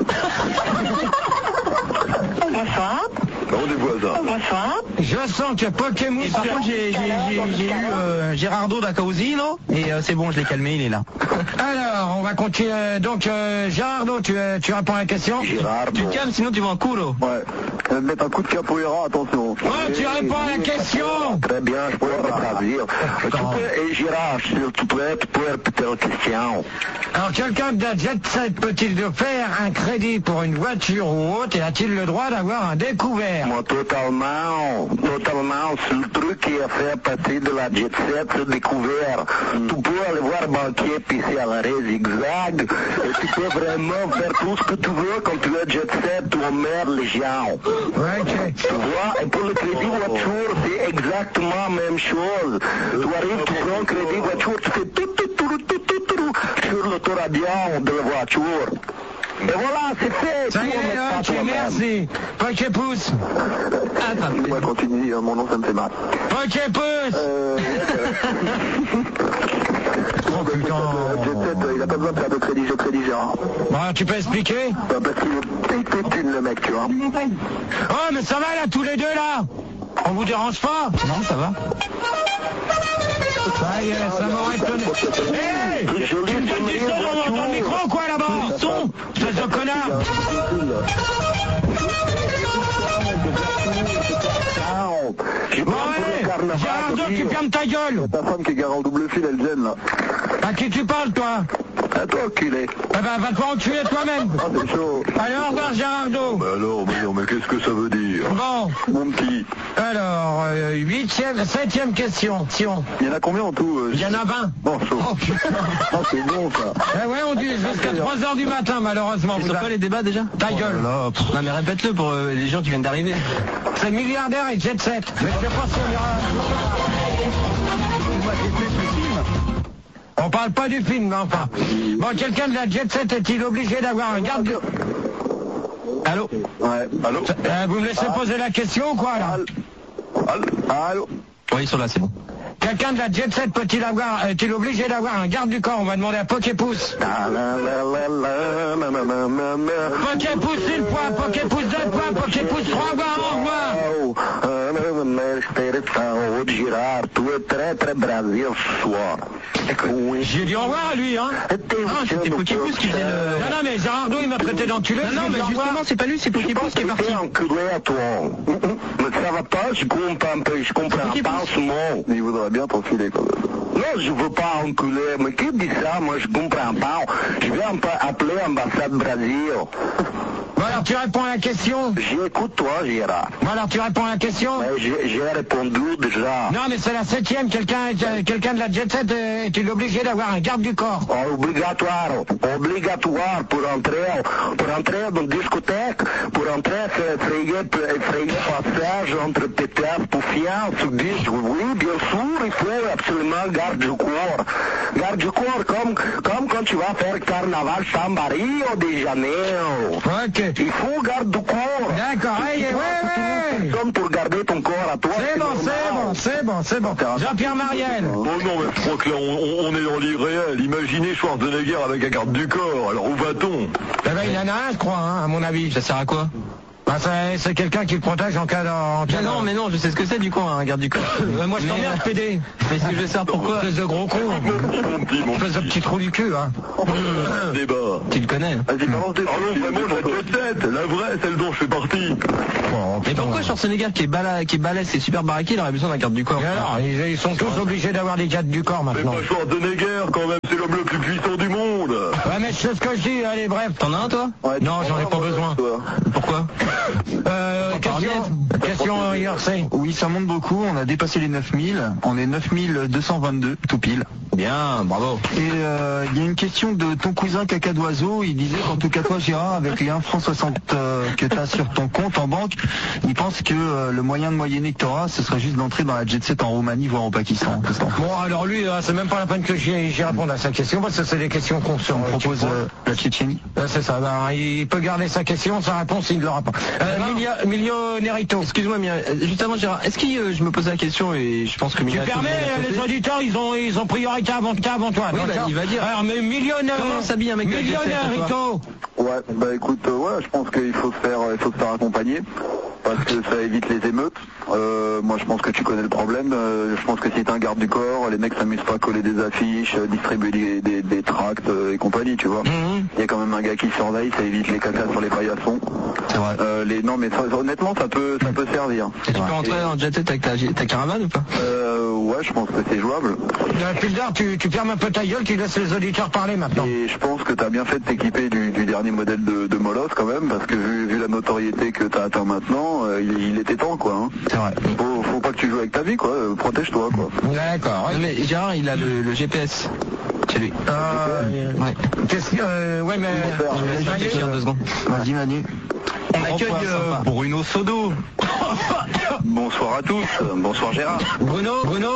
Bonsoir. On est voisins. Bonsoir. Je sens que Pokémousse... Par contre, j'ai eu Gerardo da Causino et c'est bon, je l'ai calmé, il est là. Alors, on va continuer. Donc, Gerardo, tu réponds à la question? Gerardo. Tu te calmes, sinon tu vas en culo. Ouais. Je vais mettre un coup de capoeira, attention. Ouais, tu réponds à la question. Très bien, je pourrais traduire. Et Gérard, s'il te plaît, tu peux répéter la question. Alors, quelqu'un de la jet set peut-il faire un crédit pour une voiture ou autre et a-t-il le droit d'avoir un découvert? Moi, totalement. C'est le truc qui a fait partie de la jet set, c'est découvert. Tu peux aller voir banquier pisser à l'arrêt zigzag et tu peux vraiment faire tout ce que tu veux quand tu es jet set, tu emmerdes les gens. Ouais, ok. Tu vois, et pour le crédit voiture, c'est exactement la même chose. Tu arrives, tu prends crédit voiture, tu fais tout sur l'autoradio de la voiture. Et voilà, c'est fait. Ça y est, ok, merci. Poképousse. Moi, continue, mon nom, ça me fait mal. Poképousse. Oh putain. Jet set, il a pas besoin de faire de crédit, je crédit Gérard. Bah, tu peux expliquer? Parce qu'il est pétune, le mec, tu vois. Oh, mais ça va là, tous les deux là? On vous dérange pas? Non, ça va. Ça y est, ça m'aurait étonné. Hé! Tu me donnes du son dans le micro quoi là-bas? Son! Espèce de connard! Bon allez! Gérardo, tu fermes ta gueule! Ta femme qui est garée en double fil, elle gêne là. À qui tu parles toi? À toi, enculé. Eh ben, va te enculer toi-même! Ah, c'est chaud. Allez, au revoir Gérardo! Mais alors, mais qu'est-ce que ça veut dire? Bon, Mon petit. alors, 7ème question. Il y en a combien en tout Il y en a 20. Bon, chaud. Oh putain! Ah, c'est bon ça. Eh ouais, on dit jusqu'à 3h du matin malheureusement. Ils sont pas les débats déjà? Ta gueule! Non mais répète-le pour les gens qui viennent d'arriver. C'est milliardaire et jet set. Mais je sais pas si on ira... On parle pas du film, mais enfin. Bon, quelqu'un de la jet set est-il obligé d'avoir un garde... Allô? Ouais. Allô? Vous me laissez poser la question ou quoi là? Allô? Oui, ils sont là, c'est bon. Quelqu'un de la Jet Set peut-il avoir, est-il obligé d'avoir un garde du corps? On va demander à Poképousse. Poképousse une fois, Poképousse deux fois, Poképousse trois fois, au revoir. Girard, tu es très très Brasil ce soir. J'ai dit au revoir à lui, hein. Ah, c'était Poképousse qui faisait le... Non, mais Gérardo, il m'a traité d'enculé. Non, mais justement, c'est pas lui, c'est Poképousse qui est parti. Enculé à toi. Mais ça va pas, je comprends pas ce mot. Il voudrait bien t'enfiler quand même. Non, je veux pas enculer. Mais qui dit ça? Moi, je comprends pas. Je vais appeler l'ambassade Brésil. Bon, alors tu réponds à la question. J'écoute toi, Gérard. Bon, alors tu réponds à la question. J'ai répondu déjà. Non, mais c'est la 7e. Quelqu'un de la Jet Set est-il obligé d'avoir un garde du corps? Obligatoire pour entrer dans une discothèque, pour entrer, effrayer passage entre pétards, poufiants, se disent, oui, bien sûr, il faut absolument garde du corps. Garde du corps, comme quand tu vas faire carnaval samba Rio de Janeiro. Ok. Il faut garde du corps. D'accord, ouais. Comme pour garder ton corps à toi. C'est bon. Jean-Pierre Mariel. Oh non, mais je crois que là, on est dans l'irréel. Imaginez Schwarzenegger avec un garde du corps. Alors où va-t-on? Eh ben, il y en a un, je crois, hein, à mon avis. Ça sert à quoi? Bah, c'est quelqu'un qui le protège en cas de... Mais non, je sais ce que c'est du coup, un garde du corps. Moi, je t'emmerde, PD. Mais c'est que je sais pourquoi. Espèce de gros con. Espèce de petit trou du cul, hein. Débat. Tu le connais. Vas-y, balance des Ah non, vraiment, la Jet Set, la vraie, celle dont je fais partie. Mais pourquoi Schwarzenegger qui est balèze, c'est super baraqué, il aurait besoin d'un garde du corps? Et alors, ils sont tous obligés d'avoir des gardes du corps Mais maintenant. pas Schwarzenegger, quand même, c'est l'homme le plus puissant du monde. Ouais, mais je sais ce que je dis, allez, bref. T'en as un, toi? Non, j'en ai pas besoin. Pourquoi? Question IRC. Oui, ça monte beaucoup. On a dépassé les 9000. On est 9222, tout pile. Bien, bravo. Et il y a une question de ton cousin Caca d'Oiseau. Il disait qu'en tout cas toi, Gérard, avec les 1 franc 60 que tu as sur ton compte en banque, il pense que le moyen de moyenner que tu auras, ce serait juste d'entrer dans la Jet Set en Roumanie, voire au Pakistan. Bon, alors lui, c'est même pas la peine que j'y réponde à sa question, parce que c'est des questions qu'on se propose la Tchétchénie. C'est ça, ben, il peut garder sa question, sa réponse, il ne l'aura pas. Millionérito. Excuse-moi, juste avant, Gérard, est-ce que je me posais la question et je pense que... Tu permets, les auditeurs, ils ont priorité avant toi. Oui, bah, il va dire. Alors, mais millionnaire... Comment s'habille un mec de la Jet Set, Millionérito. Ouais, bah écoute, je pense qu'il faut se faire accompagner. Parce que ça évite les émeutes. Moi je pense que tu connais le problème. Je pense que si t'es un garde du corps, les mecs s'amusent pas à coller des affiches, distribuer des tracts et compagnie, tu vois. Il y a quand même un gars qui surveille, ça évite les cacas sur les paillassons. C'est vrai. Non mais honnêtement ça peut servir. Et tu peux rentrer en Jet Set avec ta caravane ou pas? Ouais, je pense que c'est jouable. Pildar, tu fermes un peu ta gueule, tu laisses les auditeurs parler maintenant. Et je pense que t'as bien fait de t'équiper du dernier modèle de Molos quand même, parce que vu la notoriété que t'as atteint maintenant, il était temps quoi. Hein. C'est vrai. Faut pas que tu joues avec ta vie quoi, protège-toi quoi. D'accord. Non, mais Gérard, il a le GPS chez lui. Ouais. Ouais, mais... Je vais réfléchir 2 secondes. Vas-y Manu. On accueille Bruno Sodo. Bonsoir à tous, bonsoir Gérard. Bruno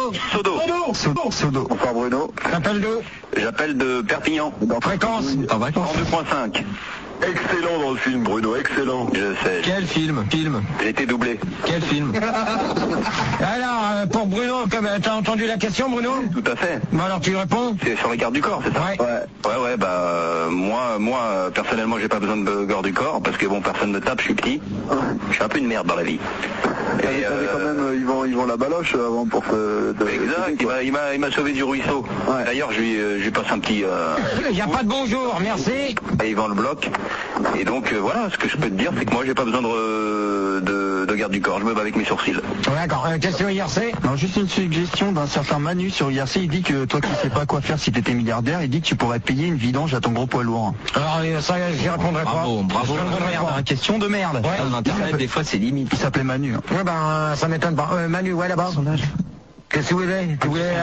Sodo. Bonsoir Bruno. T'appelles d'où? J'appelle de Perpignan. Fréquence. En vacances. 2.5. Excellent dans le film, Bruno, excellent. Je sais. Quel film? J'ai été doublé. Quel film? Alors, pour Bruno, t'as entendu la question, Bruno? Tout à fait. Bon, alors tu réponds? C'est sur les gardes du corps, c'est ça? Ouais, bah moi personnellement j'ai pas besoin de garde du corps parce que bon personne me tape, je suis petit. Je suis un peu une merde dans la vie. Et quand même ils vont la baloche avant pour Exact, il m'a sauvé du ruisseau. Ouais. D'ailleurs je lui passe un petit... Il n'y a pas de bonjour, merci. Et il vend le bloc. Et donc voilà, ce que je peux te dire c'est que moi j'ai pas besoin de garde du corps, je me bats avec mes sourcils. D'accord, question IRC? Non, juste une suggestion d'un certain Manu sur IRC, il dit que toi qui sais pas quoi faire si t'étais milliardaire, il dit que tu pourrais payer une vidange à ton gros poids lourd. Alors ça j'y répondrai pas. Bravo, question de merde. Ouais. Internet des fois c'est limite. Il s'appelait Manu. Ouais ben ça m'étonne pas. Manu, ouais là-bas. Qu'est-ce que vous voulez? Tu voulais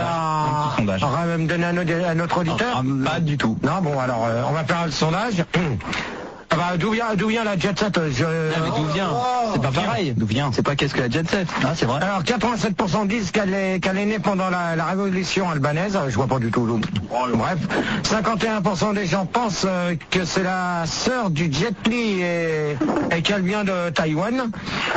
me donner un autre auditeur? Pas du tout. Non, bon alors on va faire le sondage. Ah bah, d'où vient la jet set D'où vient? C'est pas pareil. D'où vient? C'est pas qu'est-ce que la jet set? Ah, c'est vrai. Alors 87% disent qu'elle est née pendant la révolution albanaise. Je vois pas du tout. Bref, 51% des gens pensent que c'est la sœur du Jet Li et qu'elle vient de Taïwan.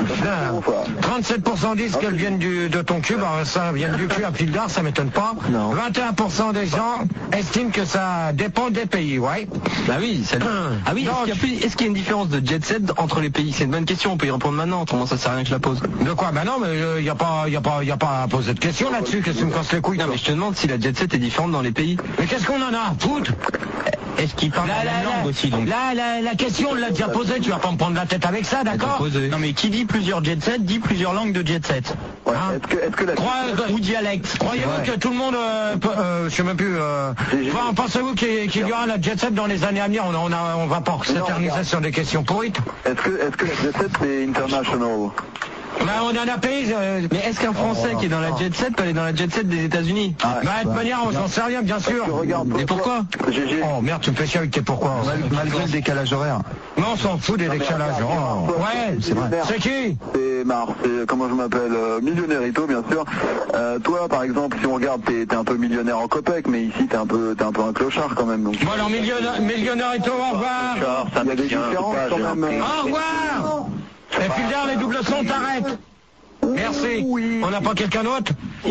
37% disent qu'elle vient de ton cul. Bah, ça vient du cul à Pildar, ça m'étonne pas. Non. 21% des gens estiment que ça dépend des pays, ouais. Bah oui, ah oui, est-ce qu'il y a une différence de jet set entre les pays? C'est une bonne question, on peut y répondre maintenant, autrement ça sert à rien que je la pose. De quoi? Bah non, mais y a pas à poser de questions là-dessus, qu'est-ce que tu me casses les couilles? Non mais je te demande si la jet set est différente dans les pays. Mais qu'est-ce qu'on en a à foutre? Est-ce qu'il parle la même langue aussi donc? La question, on l'a déjà posée, tu vas pas me prendre la tête avec ça, d'accord? Non mais qui dit plusieurs jet set dit plusieurs langues de jet set. Ouais. Est-ce que la... Ou dialecte. Croyez-vous que tout le monde, je sais même plus, pensez-vous qu'il y aura la jet set dans les années à venir? On va pas s'éterniser sur des questions pourrites. Est-ce que la jet set c'est international? Bah, on en a payé. Mais est-ce qu'un Français qui est dans la jet set peut aller dans la jet set des États-Unis? Bah, de toute manière, on s'en sait rien, bien sûr. Mais pourquoi? Oh merde, tu me fais chier avec tes pourquoi. Malgré le décalage horaire. Non, on s'en fout des décalages. Oh. Ouais, c'est vrai. C'est qui? C'est Mars, comment je m'appelle, Millionnairito bien sûr. Toi par exemple, si on regarde, t'es un peu millionnaire en copec, mais ici t'es un peu un clochard quand même. Donc. Bon alors Millionnairito, au revoir. Il y a des différences quand même. Au revoir. Et Pildar, les doubles sons, t'arrêtes. Merci. Oui. On n'a pas quelqu'un d'autre?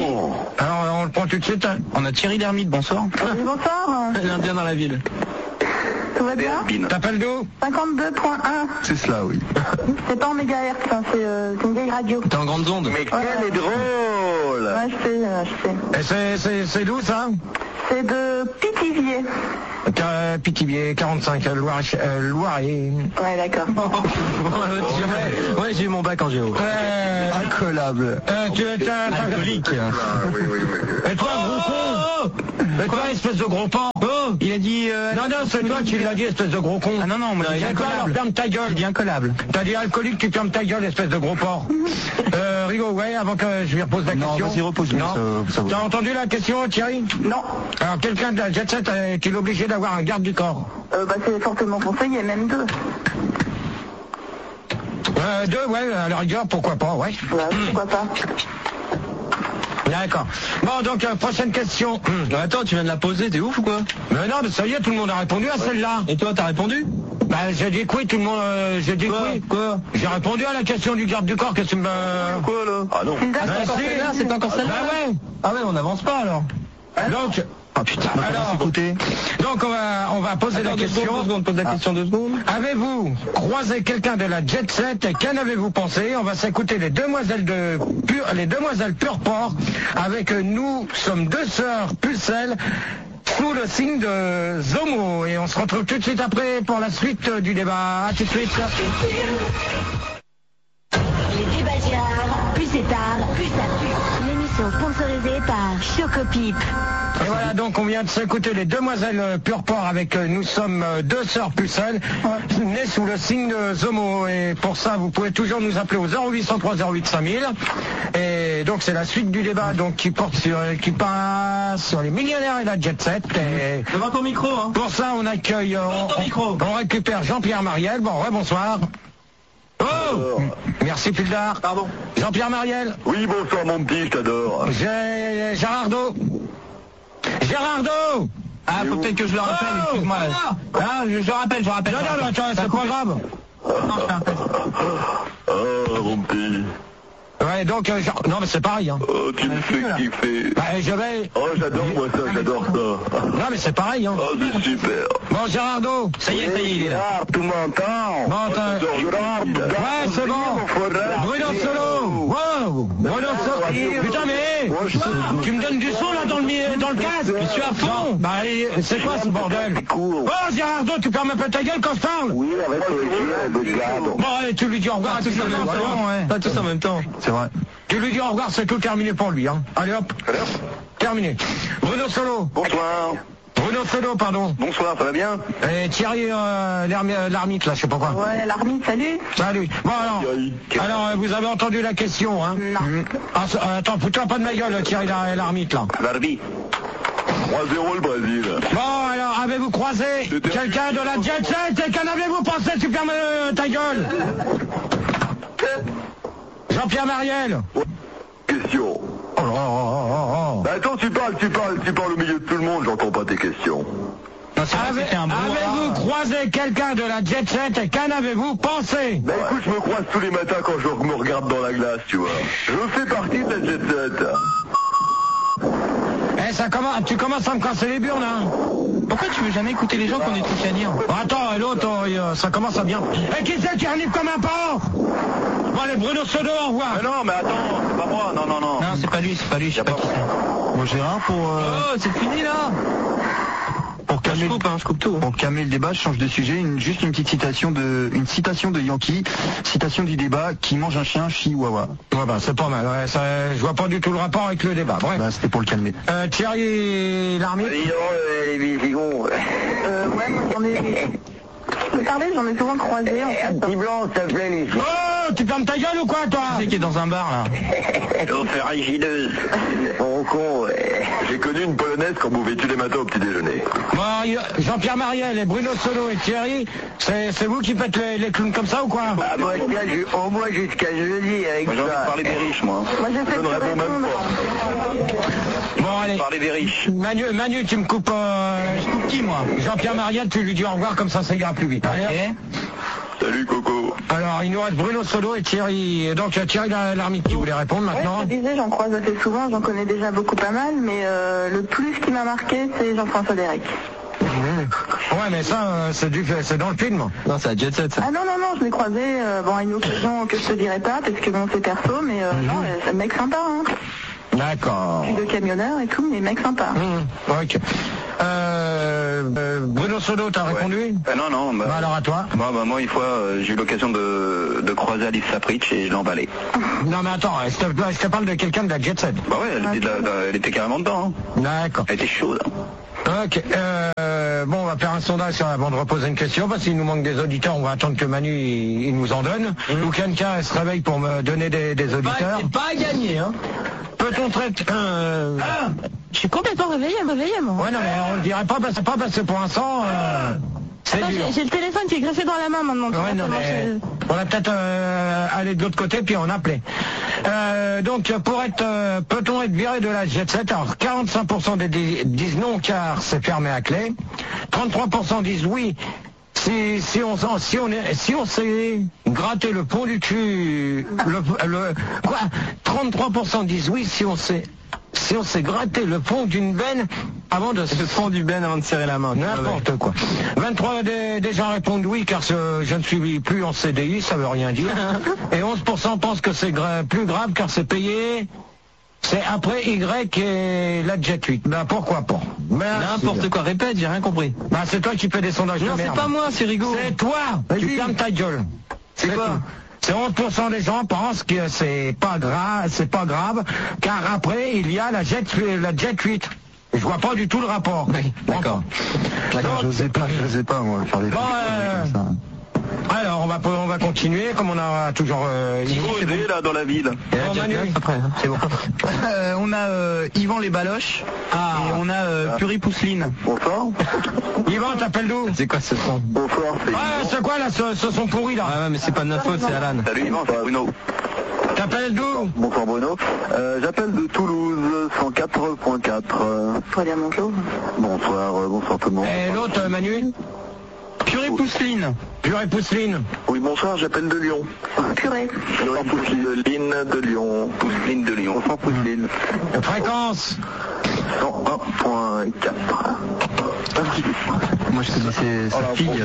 Alors on le prend tout de suite. Hein. On a Thierry Lhermitte, bonsoir. Bonsoir. L'Indien dans la ville. Tout va bien? T'appelles d'où? 52.1. C'est cela, oui. C'est pas en mégahertz, hein, c'est une vieille radio. T'es en grande onde. Mais quel est drôle! Ouais, je sais. Et c'est d'où ça? C'est de Pithiviers. Pithiviers, 45, Loiret. Ouais, d'accord. Ouais, j'ai eu mon bac en géo. Incollable. Tu es alcoolique. Oui. Et toi, gros con? Mais toi, espèce de gros porc. Il a dit... Non, c'est toi qui l'as dit, espèce de gros con. Ah non, moi j'ai dit incollable. Ferme ta gueule. J'ai dit incollable. T'as dit alcoolique, tu fermes ta gueule, espèce de gros porc. Rigo, ouais, avant que je lui repose la question. Non, vas-y, repose. Non. T'as entendu la question, Thierry? Non. Alors, quelqu'un de la jet set est-il obligé d'avoir un garde du corps? Bah, c'est fortement conseillé, même deux. Deux, ouais, à la rigueur, pourquoi pas, ouais. Ouais, pourquoi pas. D'accord. Bon, donc, prochaine question. Attends, tu viens de la poser, t'es ouf ou quoi? Mais non, mais ça y est, tout le monde a répondu à celle-là. Et toi, t'as répondu? Bah, j'ai dit que oui, tout le monde, j'ai dit que oui. Quoi? J'ai répondu à la question du garde du corps, qu'est-ce que tu me... Quoi là? Ah non. C'est encore celle-là? Bah ouais. Ah ouais, on n'avance pas alors. Donc... Ah putain, alors, écoutez. Donc on va poser la question. Pose la question 2 secondes. Avez-vous croisé quelqu'un de la jet set et qu'en avez-vous pensé? On va s'écouter les demoiselles Pur Port avec Nous sommes deux sœurs pucelles sous le signe de Zomo. Et on se retrouve tout de suite après pour la suite du débat. À tout de suite. Les débats, plus c'est tard, plus ça pue. L'émission sponsorisée par Chocopip. Et voilà, donc on vient de s'écouter les demoiselles Pur Port avec Nous sommes deux sœurs pucelles, nées sous le signe de Zomo. Et pour ça, vous pouvez toujours nous appeler au 0803 08 5000. Et donc c'est la suite du débat donc qui passe sur les millionnaires et la jet set. Et devant ton micro, hein. Pour ça, on accueille, on récupère Jean-Pierre Mariel. Bon, ouais, bonsoir. Oh, merci Pildar. Pardon. Jean-Pierre Mariel. Oui, bonsoir mon petit, je t'adore. Gérardo. Ah, faut peut-être que je le rappelle, excuse-moi. Ah, je rappelle. Non, attends, c'est pas grave. Non, je fais un test. Ah, mon petit. Ouais, donc, non, mais c'est pareil, hein. Oh, tu me fais kiffer. Bah, je vais... Oh, j'adore moi ça, j'adore ça. Non, mais c'est pareil, hein. Oh, c'est super. Bon, Gérardo. Ça y est, il est là. Tu m'entends? Ouais, c'est bon. Bruno Solo. Wow. Bruno Solo. Putain, mais... Tu me donnes du son, là, dans le casque. Je suis à fond. Bah, c'est quoi ce bordel? Oh, Gérardo, tu perds un peu ta gueule quand je parle? Oui, arrête de dire, bon, allez, tu lui dis au revoir. Pas tous en même temps. C'est vrai. Tu lui dis au revoir, c'est tout terminé pour lui, hein. Allez hop. Terminé. Bruno Solo. Bonsoir. Bruno Solo, pardon. Bonsoir, ça va bien? Et Thierry l'ermite, là, je sais pas quoi. Ouais, l'ermite, salut. Salut. Bon, alors vous avez entendu la question, hein? Non. Attends, fous-toi pas de ma gueule, Thierry l'ermite, là. Barbie. 3-0 le Brésil. Bon, alors, avez-vous croisé quelqu'un de la Jet Set et qu'en avez-vous pensé, tu fermes ta gueule? Jean-Pierre Mariel. Question. Bah attends, tu parles au milieu de tout le monde, j'entends pas tes questions. Avez-vous croisé quelqu'un de la Jet Set et qu'en avez-vous pensé? Bah écoute, je me croise tous les matins quand je me regarde dans la glace, tu vois. Je fais partie de la Jet Set. Tu commences à me casser les burnes, hein. Pourquoi tu veux jamais écouter les gens qu'on est tous à dire? Attends, et l'autre, ça commence à bien. Et qui c'est qui arrive comme un porc? Bon, allez, Bruno Sodo, au revoir. Mais non, mais attends, c'est pas moi, non. Non, c'est pas lui, je sais pas qui c'est. Bon, Gérard, Oh, c'est fini là. Je coupe tout. Pour calmer le débat, je change de sujet. Juste une petite citation de Yankee, citation du débat, qui mange un chien, chihuahua. Ouais, bah, c'est pas mal. Ouais, je vois pas du tout le rapport avec le débat. Bref. Bah, c'était pour le calmer. Thierry Lhermitte. Les visions. Ouais, moi j'en ai... Je peux parler, j'en ai souvent croisé en fait. Petit blanc, ça s'appelait les... Oh, tu fermes ta gueule ou quoi, toi? Qui c'est qui est dans un bar là? Ferrigineuse. Bon con, ouais. J'ai connu une polonaise quand vous vêtu les matins au petit déjeuner. Bon, Jean-Pierre Mariel et Bruno Solo et Thierry, c'est vous qui faites les clowns comme ça ou quoi? Ah moi, au moins jusqu'à jeudi avec Moi, j'ai envie de parler des riches, moi. Moi j'ai fait Je ne réponds même pas. Bon, allez. Parler des riches. Manu, tu me coupes... Je coupe qui, moi? Jean-Pierre Mariel, tu lui dis au revoir, comme ça ira plus vite. Allez. Salut Coco. Alors, il nous reste Bruno Solo et Thierry. Donc, Thierry Lhermitte qui voulait répondre maintenant. Ouais, je disais, j'en croise assez souvent, j'en connais déjà beaucoup pas mal, mais le plus qui m'a marqué, c'est Jean-François Derek. Ouais, mais ça, c'est dans le film. Non, c'est la Jet Set, ça. Ah non, je l'ai croisé, à une occasion que je te dirai pas, parce que bon, c'est perso, mais non, c'est un mec sympa, hein. D'accord. De camionneur et tout, mais mec sympa. Ok. Bruno Solo, t'as répondu? Non. Bah alors à toi. Moi, une fois, j'ai eu l'occasion de croiser Alice Sapritch et je l'ai emballée. Non, mais attends, je te parle de quelqu'un de la Jet Set. Bah ouais, elle était carrément dedans. Hein. D'accord. Elle était chaude. Ok. Bon, on va faire un sondage avant de reposer une question, parce qu'il nous manque des auditeurs. On va attendre que Manu il nous en donne. Ou quelqu'un se réveille pour me donner des auditeurs. C'est pas à gagner, hein. Peut-on traiter... Je suis complètement réveillée, moi. Ouais, non, mais on le dirait pas, parce que pour l'instant... Attends, j'ai le téléphone qui est greffé dans la main maintenant. Ouais, non, mais on va peut-être aller de l'autre côté puis en appeler. Donc, peut-on être viré de la Jet Set? Alors, 45% disent non car c'est fermé à clé. 33% disent oui. Si on s'est gratté le pont du cul, quoi? 33% disent oui si on s'est gratté le fond d'une benne avant de... Le fond du ben avant de serrer la main. N'importe quoi. 23 des gens répondent oui car je ne suis plus en CDI, ça veut rien dire. Et 11% pensent que c'est plus grave car c'est payé. C'est après Y et la Jet 8. Ben pourquoi pas? N'importe quoi, répète, j'ai rien compris. Ben c'est toi qui fais des sondages de Non, merde. c'est pas moi, c'est Rigaud. C'est toi. Tu fermes ta gueule. C'est quoi? C'est 11% des gens pensent que c'est pas grave, car après il y a la Jet 8. Je vois pas du tout le rapport. Oui, d'accord. Je n'osais pas, moi, faire des trucs comme ça. Alors, on va continuer, comme on a toujours... C'est bon, là, dans la ville. Bon, Manu, après, hein. C'est bon. On a Yvan les Baloches et on a Puri Pousseline. Bonsoir. Yvan, t'appelles d'où? C'est quoi ce son? Bonsoir, c'est Ouais, c'est quoi là, ce son pourri là? Ouais, mais c'est pas de notre faute, c'est Alan. Salut Yvan, c'est Bruno. T'appelles d'où? Bonsoir Bruno. J'appelle de Toulouse, 104.4. Faut dire bonjour. Bonsoir tout le monde. Et l'autre, Manu? Purée Pousseline. Purée Pousseline. Oui, bonsoir, j'appelle de Lyon. Purée. Pousseline de Lyon. Pousseline de Lyon. Sans Pousseline. Fréquence. 101.4. Moi je connaissais sa fille.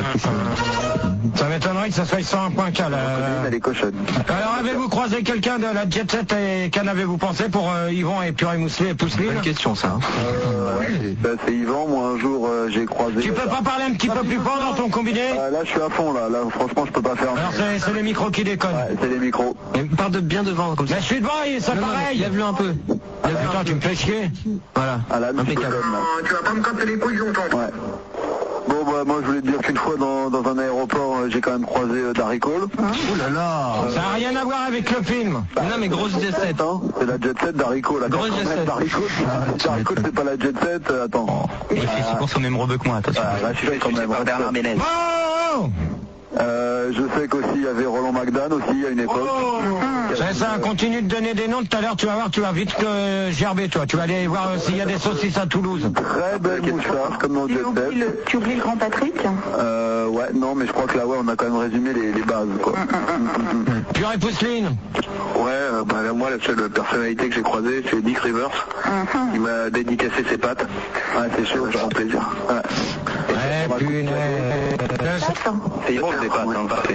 Ça m'étonnerait que ça soit 101.4. Elle est cochonne. Alors avez-vous croisé quelqu'un de la Jet Set et qu'en avez-vous pensé pour Yvan et Purée Pousseline? Bonne question ça. Hein. C'est Yvan, moi un jour j'ai croisé... Tu peux pas parler un petit peu plus fort dans ton combiné? Là je suis à fond là, franchement je peux pas faire... Alors c'est les micros qui déconnent. Ouais, c'est les micros. Parle de bien devant comme ça. Mais je suis devant, c'est pareil. Lève-le un peu. Attends, tu me fais chier. Voilà. Ah là, impeccable. tu vas pas me casser les couilles longtemps. Ouais. Bon bah moi je voulais voulais te dire qu'une fois dans un aéroport, j'ai quand même croisé Darry Cole. Oh là là. Ça n'a rien à voir avec le film. Non mais grosse jet set. Hein, c'est la jet set Darry Cole. Grosse jet set. Darry Cole, c'est pas la jet set. Attends. Il fait 6% même rebeu que moi, attention. Là, je suis quand même. Bernard Ménez. Oh, Je sais qu'aussi il y avait Roland McDan aussi à une époque. c'est ça, continue de donner des noms. Tout à l'heure, tu vas voir, tu vas vite gerber, toi. Tu vas aller voir s'il y a des saucisses à Toulouse. Très belle moustache comme dans le jet set. Tu oublies le grand Patrick? Ouais, non, mais je crois que là, ouais, on a quand même résumé les bases, quoi. Purée Pousseline. Ouais, bah moi, la seule personnalité que j'ai croisée, c'est Dick Rivers. Il m'a dédicacé ses pattes. Ouais, c'est chaud, ça fait plaisir. Ouais. Punaise. C'est bon, c'est pas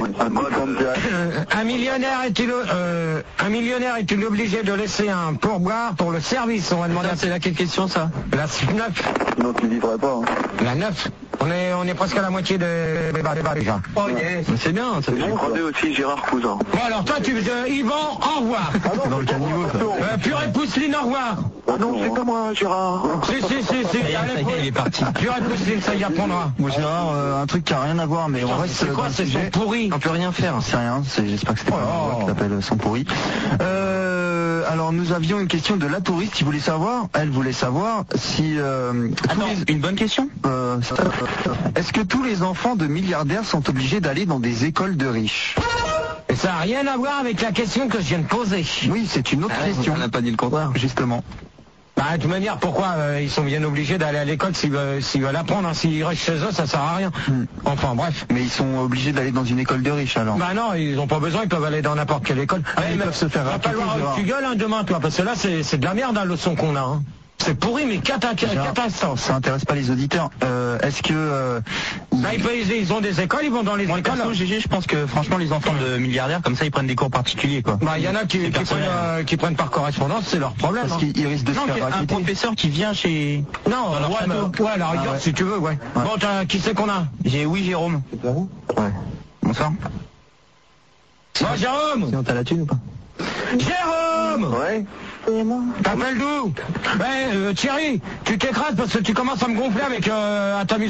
Un millionnaire est-il obligé de laisser un pourboire pour le service? On va demander. C'est laquelle question ça? La 9. Non, tu ne vivrais pas. Hein. La 9. On est presque à la moitié des débats déjà. Oh yes. C'est bien, ça J'ai croisé aussi Gérard Cousin. Bon alors toi tu Yvan, au revoir. Dans le caniveau, ça. Purée Pousseline, au revoir. Ah non, c'est pas moi, Gérard. Si. Allez, il est parti. Purée Pousseline, ça y apprendra. Bon, Gérard, un truc qui a rien à voir, mais on reste. C'est quoi, c'est son pourri? On peut rien faire. C'est rien, j'espère que c'était pas moi qui t'appelle son pourri. Alors nous avions une question de la touriste qui voulait savoir, elle voulait savoir si... Une bonne question. Est-ce que tous les enfants de milliardaires sont obligés d'aller dans des écoles de riches? Et ça n'a rien à voir avec la question que je viens de poser. Oui, c'est une autre question. On n'a pas dit le contraire. Justement. Bah, de toute manière, pourquoi ils sont bien obligés d'aller à l'école s'ils veulent apprendre, hein. S'ils restent chez eux, ça sert à rien. Enfin, bref. Mais ils sont obligés d'aller dans une école de riches, alors? Bah non, ils n'ont pas besoin, ils peuvent aller dans n'importe quelle école. Ils peuvent se faire rappeler. Tu gueules, hein, demain, toi, parce que là, c'est de la merde, hein, le son qu'on a, hein. C'est pourri, mais catastrophe. Ça intéresse pas les auditeurs. Est-ce que... ils ont des écoles, ils vont dans les écoles. GG, je pense que franchement les enfants de milliardaires comme ça ils prennent des cours particuliers quoi. Bah il y en a qui prennent par correspondance, c'est leur problème. Parce qu'ils risquent de se faire un professeur qui vient chez... Non, ouais, la rigueur, si tu veux, ouais. Bon, qui c'est qu'on a? Oui, Jérôme. Ouais. Bonsoir. Bon, Jérôme. Sinon t'as la thune ou pas? Jérôme. Ouais. T'appelles d'où? Thierry, tu t'écrases parce que tu commences à me gonfler avec à t'amuser.